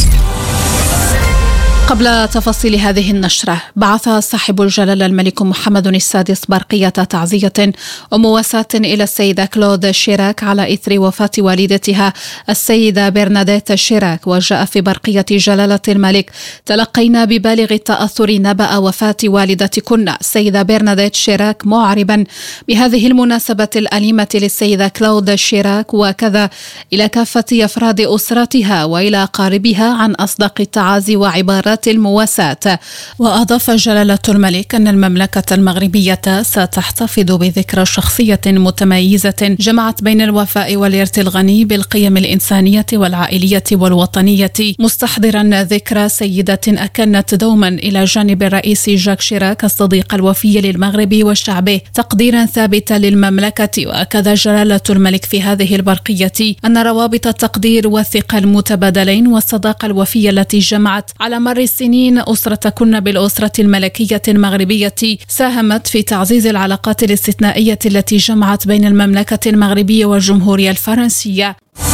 B: قبل تفاصيل هذه النشرة، بعث صاحب الجلالة الملك محمد السادس برقية تعزية ومواساة إلى السيدة كلود شيراك على إثر وفاة والدتها السيدة برناديت شيراك. وجاء في برقية جلالة الملك: تلقينا ببالغ التأثر نبأ وفاة والدتكن السيدة برناديت شيراك، معربا بهذه المناسبة الأليمة للسيدة كلود شيراك وكذا إلى كافة أفراد أسرتها وإلى أقاربها عن أصدق التعازي وعبارات ضرورة المواساة. وأضاف جلالة الملك أن المملكة المغربية ستحتفظ بذكرى شخصية متميزة جمعت بين الوفاء والإرث الغني بالقيم الإنسانية والعائلية والوطنية، مستحضرا ذكرى سيدة أكنت دوما إلى جانب الرئيس جاك شيراك الصديق الوفي للمغرب وشعبه تقديرا ثابتا للمملكة. وأكد جلالة الملك في هذه البرقية أن روابط التقدير والثقة المتبادلين والصداقة الوفية التي جمعت على مر السنين أسرتكن بالأسرة الملكية المغربية ساهمت في تعزيز العلاقات الاستثنائية التي جمعت بين المملكة المغربية والجمهورية الفرنسية.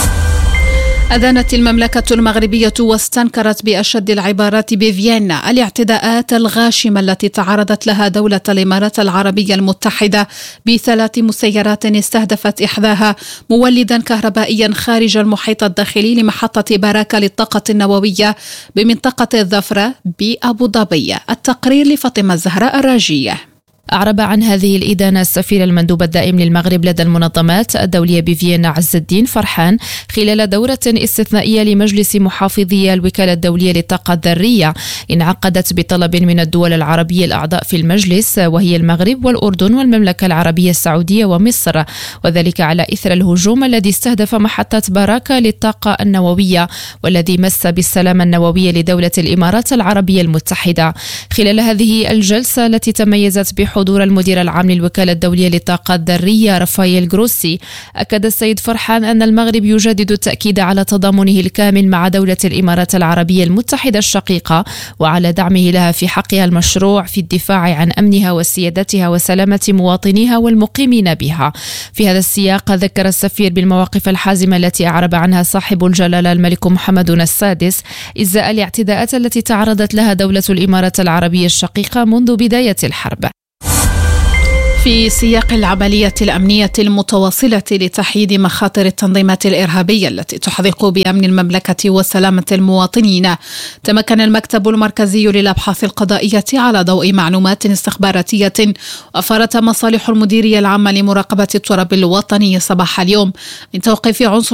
B: أدانت المملكة المغربية واستنكرت بأشد العبارات بفيينا الاعتداءات الغاشمة التي تعرضت لها دولة الإمارات العربية المتحدة ب3 مسيرات استهدفت إحداها مولدا كهربائيا خارج المحيط الداخلي لمحطة باراكة للطاقة النووية بمنطقة الظفرة بأبو ظبي. التقرير لفاطمة الزهراء الراجية.
M: أعرب عن هذه الإدانة السفير المندوب الدائم للمغرب لدى المنظمات الدولية بفيينا عز الدين فرحان خلال دورة استثنائية لمجلس محافظي الوكالة الدولية للطاقة الذرية انعقدت بطلب من الدول العربية الأعضاء في المجلس، وهي المغرب والأردن والمملكة العربية السعودية ومصر، وذلك على إثر الهجوم الذي استهدف محطة باراكة للطاقة النووية والذي مس بالسلامة النووية لدولة الإمارات العربية المتحدة. خلال هذه الجلسة التي تميزت بحضور المدير العام للوكالة الدولية للطاقة الذرية رافائيل جروسي، أكد السيد فرحان أن المغرب يجدد التأكيد على تضامنه الكامل مع دولة الإمارات العربية المتحدة الشقيقة وعلى دعمه لها في حقها المشروع في الدفاع عن أمنها وسيادتها وسلامة مواطنيها والمقيمين بها. في هذا السياق ذكر السفير بالمواقف الحازمة التي أعرب عنها صاحب الجلالة الملك محمد السادس إزاء الاعتداءات التي تعرضت لها دولة الإمارات العربية الشقيقة منذ بداية الحرب.
B: في سياق العملية الأمنية المتواصلة لتحييد مخاطر التنظيمات الإرهابية التي تحدق بأمن المملكة وسلامة المواطنين، تمكن المكتب المركزي للأبحاث القضائية على ضوء معلومات استخباراتية وفرت مصالح المديرية العامة لمراقبة التراب الوطني صباح اليوم من توقيف عنصر